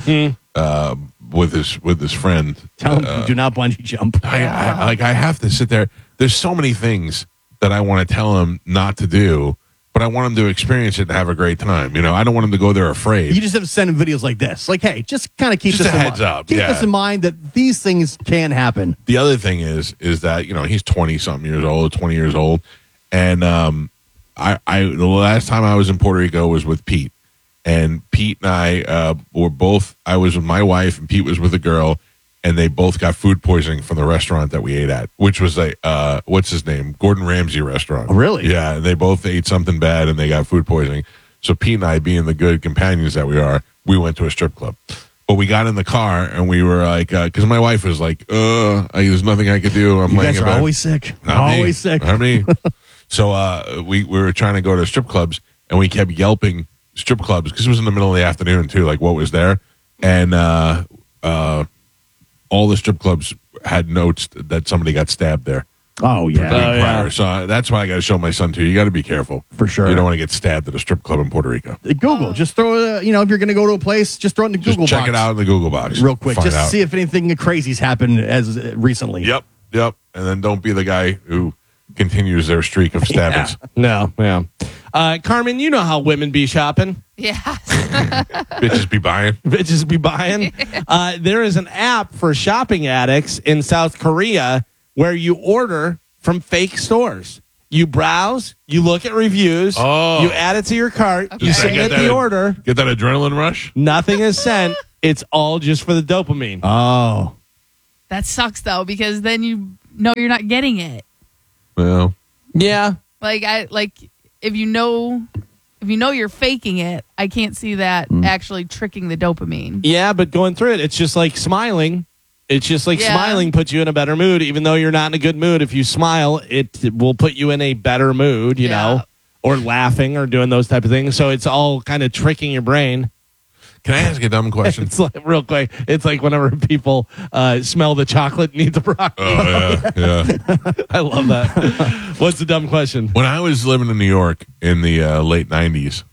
with his friend. Tell him do not bungee jump. I have to sit there. There's so many things that I want to tell him not to do, but I want him to experience it and have a great time. I don't want him to go there afraid. You just have to send him videos like this. Like, hey, just kind of keep Just this a in heads mind. up, Keep yeah. this in mind that these things can happen. The other thing is that he's 20-something years old, 20 years old, and I the last time I was in Puerto Rico was with Pete, and Pete and I were both. I was with my wife, and Pete was with a girl, and they both got food poisoning from the restaurant that we ate at, which was a what's his name, Gordon Ramsay restaurant. Oh, really? Yeah, they both ate something bad, and they got food poisoning. So Pete and I, being the good companions that we are, we went to a strip club. But we got in the car and we were like, because my wife was like, there's nothing I could do. I'm You laying guys in are bed. always sick. Not me. Always sick. Not me. So we were trying to go to strip clubs, and we kept yelping strip clubs because it was in the middle of the afternoon too, like what was there, and all the strip clubs had notes that somebody got stabbed there. Oh, yeah. Prior. So that's why I got to show my son too. You got to be careful For sure. You don't want to get stabbed at a strip club in Puerto Rico. Google. Just throw, if you're going to go to a place, just throw it in the Just Google check box. it out in the Google box Real quick. Find Just out. see if anything crazy's happened as recently. Yep. And then don't be the guy who continues their streak of stabbings. No, yeah. Carmen, you know how women be shopping. Yeah. Bitches be buying. Bitches be buying. There is an app for shopping addicts in South Korea where you order from fake stores. You browse, you look at reviews, you add it to your cart, you Okay. submit Get the that- order. Get that adrenaline rush? Nothing is sent. It's all just for the dopamine. Oh. That sucks though, because then you know you're not getting it. Well, Yeah. If you know you're faking it, I can't see that actually tricking the dopamine. Yeah, but going through it, it's just like smiling. It's just like Yeah. smiling puts you in a better mood. Even though you're not in a good mood, if you smile, it will put you in a better mood, you know, or laughing or doing those type of things. So it's all kind of tricking your brain. can I ask a dumb question? It's like real quick. It's like whenever people smell the chocolate and eat the broccoli. Yeah. I love that. What's the dumb question? When I was living in New York in the late 90s,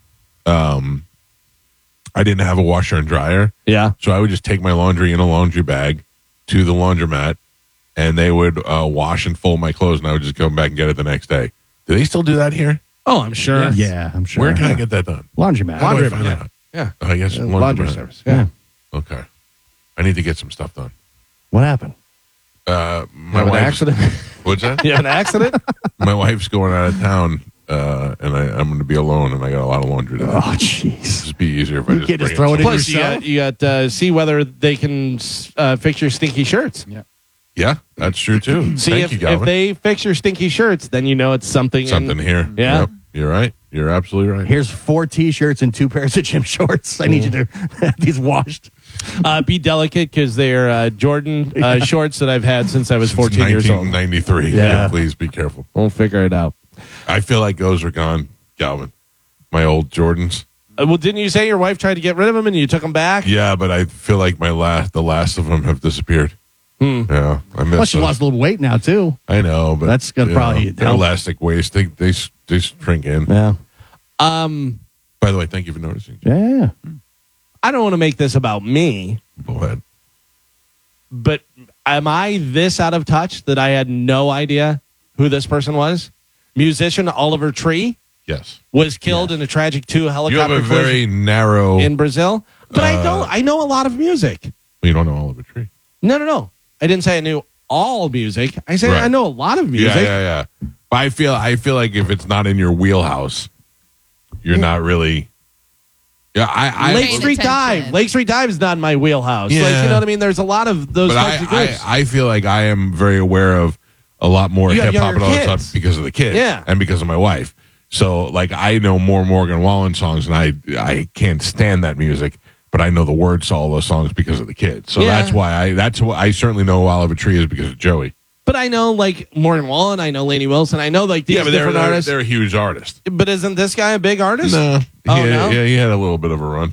I didn't have a washer and dryer. Yeah. So I would just take my laundry in a laundry bag to the laundromat, and they would wash and fold my clothes, and I would just come back and get it the next day. Do they still do that here? Oh, I'm sure. Yeah, I'm sure. Where can I get that done? Laundromat. How do I Laundromat, find yeah. that? Yeah. I guess Laundry laundromat. service. Yeah. Okay. I need to get some stuff done. What happened? My Have an wife's- accident? What's that? You have an accident? My wife's going out of town, and I'm going to be alone, and I got a lot of laundry to do. Oh, jeez. It'd be easier if I You just can't bring just throw it in Plus, yourself. you got see whether they can fix your stinky shirts. Yeah, that's true too. See Thank if, you, Galvin. if they fix your stinky shirts, then you know it's something. Something here. Yeah. Yep, you're right. You're absolutely right. Here's 4 T-shirts and 2 pairs of gym shorts. I need you to have these washed. Be delicate because they're Jordan shorts that I've had since I was 14 years old. 1993. Yeah. Please be careful. We'll figure it out. I feel like those are gone, Galvin. My old Jordans. Well, didn't you say your wife tried to get rid of them and you took them back? Yeah, but I feel like the last of them have disappeared. Yeah, I miss Plus, she those. lost a little weight now, too. I know, but That's gonna you probably know, their help. elastic waist. They shrink in. Yeah. By the way, thank you for noticing. Yeah. I don't want to make this about me, Go ahead. but am I this out of touch that I had no idea who this person was? Musician Oliver Tree Yes, was killed in a tragic 2 you helicopter have a very collision narrow. in Brazil. But I know a lot of music. You don't know Oliver Tree. No. I didn't say I knew all music. I said Right. I know a lot of music. Yeah. But I feel like if it's not in your wheelhouse, you're not really. Yeah, I Lake Paying Street Dive. attention. Lake Street Dive is not in my wheelhouse. Like, Yeah. you know what I mean? There's a lot of those but types of groups. I feel like I am very aware of a lot more You have hip hop and younger all that kids. stuff because of the kids, Yeah. and because of my wife. So like I know more Morgan Wallen songs, and I can't stand that music, but I know the words to all those songs because of the kids. So Yeah. that's why I certainly know who Oliver Tree is because of Joey. But I know like Morgan Wallen. I know Lainey Wilson. I know like these Yeah, but different artists. they're a huge artist. But isn't this guy a big artist? No, Oh, yeah, no? he had a little bit of a run.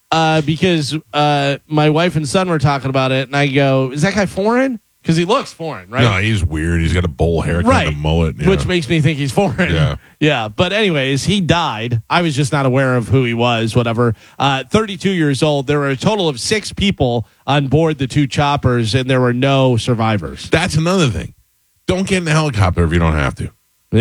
Because my wife and son were talking about it, and I go, "Is that guy foreign?" Because he looks foreign, right? No, he's weird. He's got a bowl haircut, Right. and a mullet, yeah. Which makes me think he's foreign. Yeah. Yeah. But anyways, he died. I was just not aware of who he was, whatever. 32 years old. There were a total of 6 people on board the 2 choppers, and there were no survivors. That's another thing. Don't get in a helicopter if you don't have to.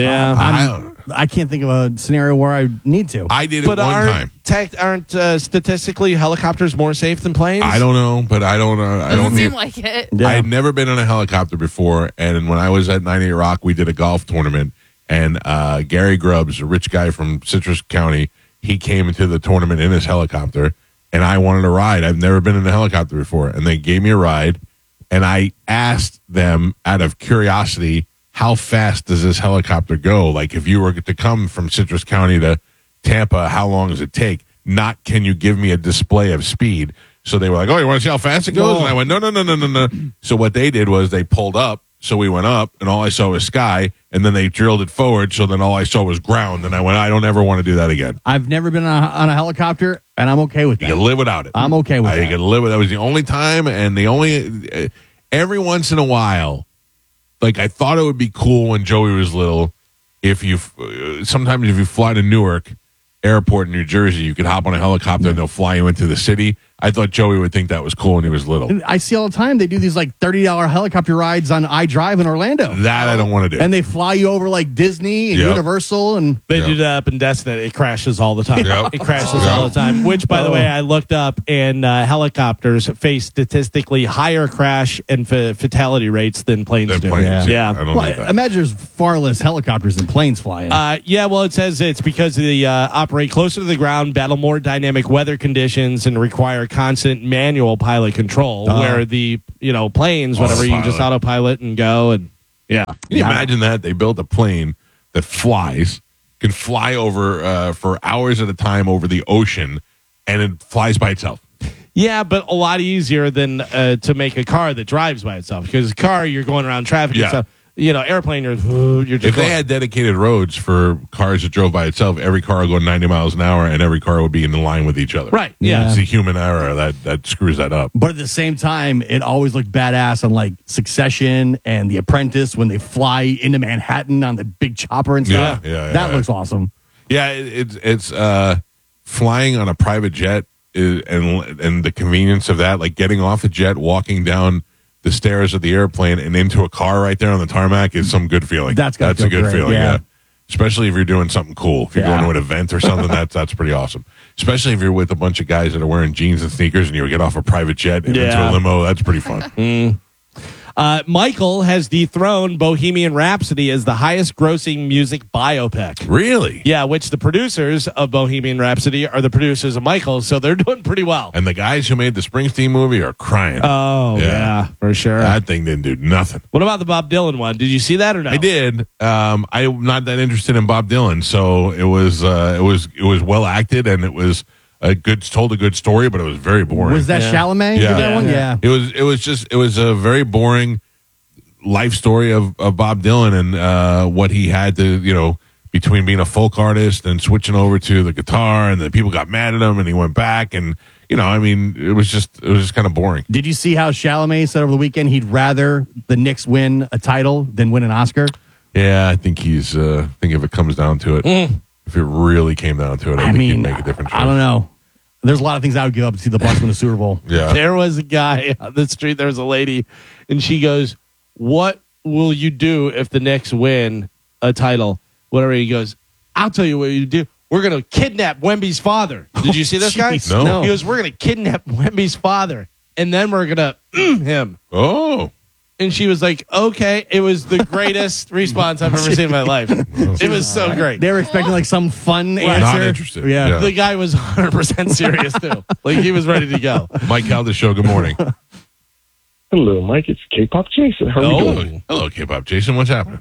Yeah. I can't think of a scenario where I need to. I did it But one time. aren't statistically helicopters more safe than planes? I don't know, but I don't know. I Doesn't don't seem need, like it. Yeah. I had never been in a helicopter before, and when I was at 98 Rock, we did a golf tournament, and Gary Grubbs, a rich guy from Citrus County, he came into the tournament in his helicopter, and I wanted a ride. I've never been in a helicopter before, and they gave me a ride, and I asked them out of curiosity, how fast does this helicopter go? Like, if you were to come from Citrus County to Tampa, how long does it take? Not, can you give me a display of speed? So they were like, oh, you want to see how fast it goes? And I went, no. So what they did was they pulled up So we went up, and all I saw was sky, and then they drilled it forward, so then all I saw was ground. And I went, I don't ever want to do that again. I've never been on a helicopter, and I'm okay with You that. can live without it. I'm okay with You that. can live with that. Was the only time, and the only every once in a while, like I thought it would be cool when Joey was little. If you sometimes if you fly to Newark Airport in New Jersey, you could hop on a helicopter and they'll fly you into the city. I thought Joey would think that was cool when he was little. I see all the time they do these like $30 helicopter rides on iDrive in Orlando. That I don't want to do. And they fly you over like Disney and Yep. Universal and They Yeah. do that up in Destin. It crashes all the time. Yep. It crashes Yeah. all the time. Which, by the way, I looked up, and helicopters face statistically higher crash and fatality rates than planes Than do. planes, Yeah. I don't well, need that. imagine there's far less helicopters than planes flying. Yeah, well, it says it's because they operate closer to the ground, battle more dynamic weather conditions, and require constant manual pilot control. Where the planes, whatever, you can just autopilot and go. And yeah, Can you imagine that? They built a plane that flies, can fly over for hours at a time over the ocean, and it flies by itself. yeah, but a lot easier than to make a car that drives by itself. Because a car, you're going around traffic Yeah. and stuff. Airplane, you're just If they going. had dedicated roads for cars that drove by itself, every car would go 90 miles an hour, and every car would be in line with each other. Right, yeah. It's the human error that screws that up. but at the same time, it always looked badass on like Succession and The Apprentice when they fly into Manhattan on the big chopper and stuff. Yeah, that yeah. looks awesome. Yeah, it's flying on a private jet and the convenience of that, like getting off a jet, walking down the stairs of the airplane and into a car right there on the tarmac is some good feeling. That's gotta a feel good great, feeling. yeah. Yeah. Especially if you're doing something cool. If you're Yeah. going to an event or something, that's pretty awesome. Especially if you're with a bunch of guys that are wearing jeans and sneakers and you get off a private jet and into Yeah. a limo. That's pretty fun. Michael has dethroned Bohemian Rhapsody as the highest grossing music biopic. Really? Yeah, which the producers of Bohemian Rhapsody are the producers of Michael, so they're doing pretty well. And the guys who made the Springsteen movie are crying. Oh, Yeah. yeah, for sure. That thing didn't do nothing. What about the Bob Dylan one? Did you see that or no? I did. I'm not that interested in Bob Dylan, so it was well acted and it was told a good story, but it was very boring. Was that Chalamet? Yeah. Did that one? Yeah. Yeah. It was a very boring life story of Bob Dylan and what he had to between being a folk artist and switching over to the guitar, and then people got mad at him and he went back, and it was just kind of boring. Did you see how Chalamet said over the weekend he'd rather the Knicks win a title than win an Oscar? Yeah, I think he's think if it comes down to it, if it really came down to it, I think he'd make a difference. I don't know. There's a lot of things I would give up to see the Bucks win the Super Bowl. Yeah. There was a guy on the street, there was a lady, and she goes, "What will you do if the Knicks win a title?" Whatever. He goes, "I'll tell you what you do. We're going to kidnap Wemby's father." Did you see this guy? Jeez, No. He goes, "We're going to kidnap Wemby's father, and then we're going to him." Oh. And she was like, "Okay." It was the greatest response I've ever seen in my life. It was so great. They were expecting like some fun answer. Not interested. Yeah. Yeah. The guy was 100% serious, too. Like, he was ready to go. Mike Calda Show, good morning. Hello, Mike. It's K-pop Jason. How are you doing? Hello, K-pop Jason. What's happening?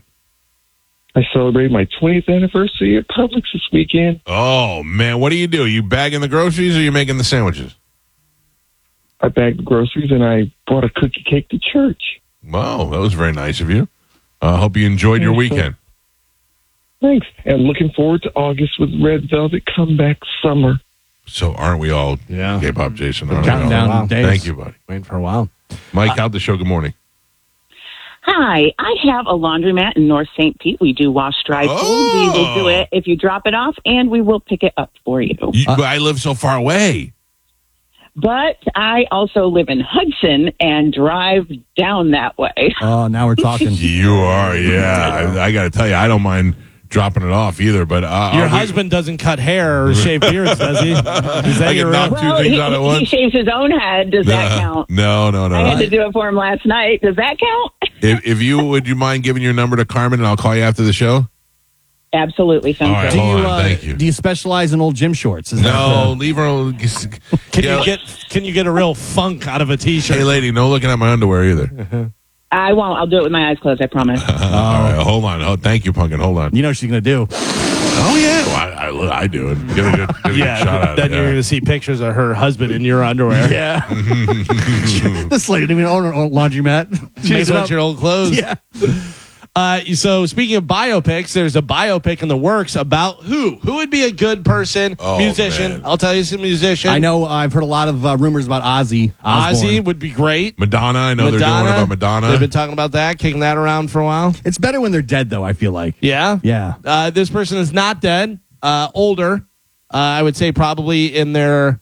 I celebrated my 20th anniversary at Publix this weekend. Oh, man. What do? You bagging the groceries or you making the sandwiches? I bagged the groceries and I brought a cookie cake to church. Wow, that was very nice of you. I hope you enjoyed your weekend. Thanks. And looking forward to August with Red Velvet Comeback Summer. So aren't we all Yeah. K-pop Jason? Aren't we Counting all? down Wow. days. Thank you, buddy. Waiting for a while. Mike Calda Show, good morning. Hi, I have a laundromat in North St. Pete. We do wash, dry, fold. We will do it if you drop it off, and we will pick it up for you. I live so far away. But I also live in Hudson and drive down that way. Oh, now we're talking. You are, yeah. I got to tell you, I don't mind dropping it off either. But Your husband doesn't cut hair or shave beards, does he? Is that I your can knock two Well, things out at he once. shaves his own head. Does that count? No. I had to do it for him last night. Does that count? If you would you mind giving your number to Carmen and I'll call you after the show? Absolutely. Sounds All right, good. hold on. Thank you. Do you specialize in old gym shorts? Is No, that, leave her alone. Can you get a real funk out of a t-shirt? Hey, lady, no looking at my underwear either. I won't. I'll do it with my eyes closed. I promise. All right, hold on. Oh, thank you, Pumpkin. Hold on. You know what she's going to do. Oh yeah, well, I do it. Get a good shot at then it. you're going to see pictures of her husband in your underwear. Yeah. This lady didn't even own her own laundromat. She Made just it wants up. your old clothes. Yeah. So speaking of biopics, there's a biopic in the works about who? Who would be a good person, Oh, musician? man. I'll tell you some musician. I know I've heard a lot of rumors about Ozzy Osbourne. Ozzy would be great. Madonna. I know they're doing one about Madonna. They've been talking about that, kicking that around for a while. It's better when they're dead, though, I feel like. Yeah? Yeah. This person is not dead. Older. I would say probably in their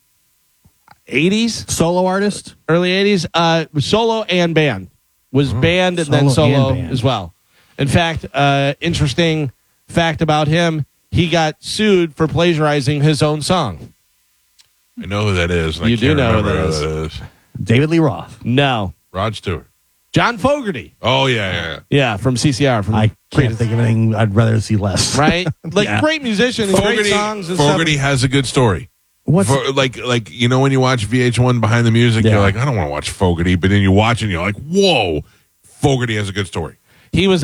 80s, Solo artist? early 80s. Solo and band. Was band and then Solo solo and band. as well. In fact, interesting fact about him, he got sued for plagiarizing his own song. I know who that is. And You I do can't know who remember that is. David Lee Roth. No. Rod Stewart. John Fogerty. Oh yeah. Yeah, from CCR. From I can't think of anything I'd rather see less. Right? Like, Yeah. great musician and great songs and Fogerty stuff. has a good story. What's Like you know when you watch VH1 Behind the Music, Yeah. you're like, I don't want to watch Fogerty, but then you watch it and you're like, whoa, Fogerty has a good story. He was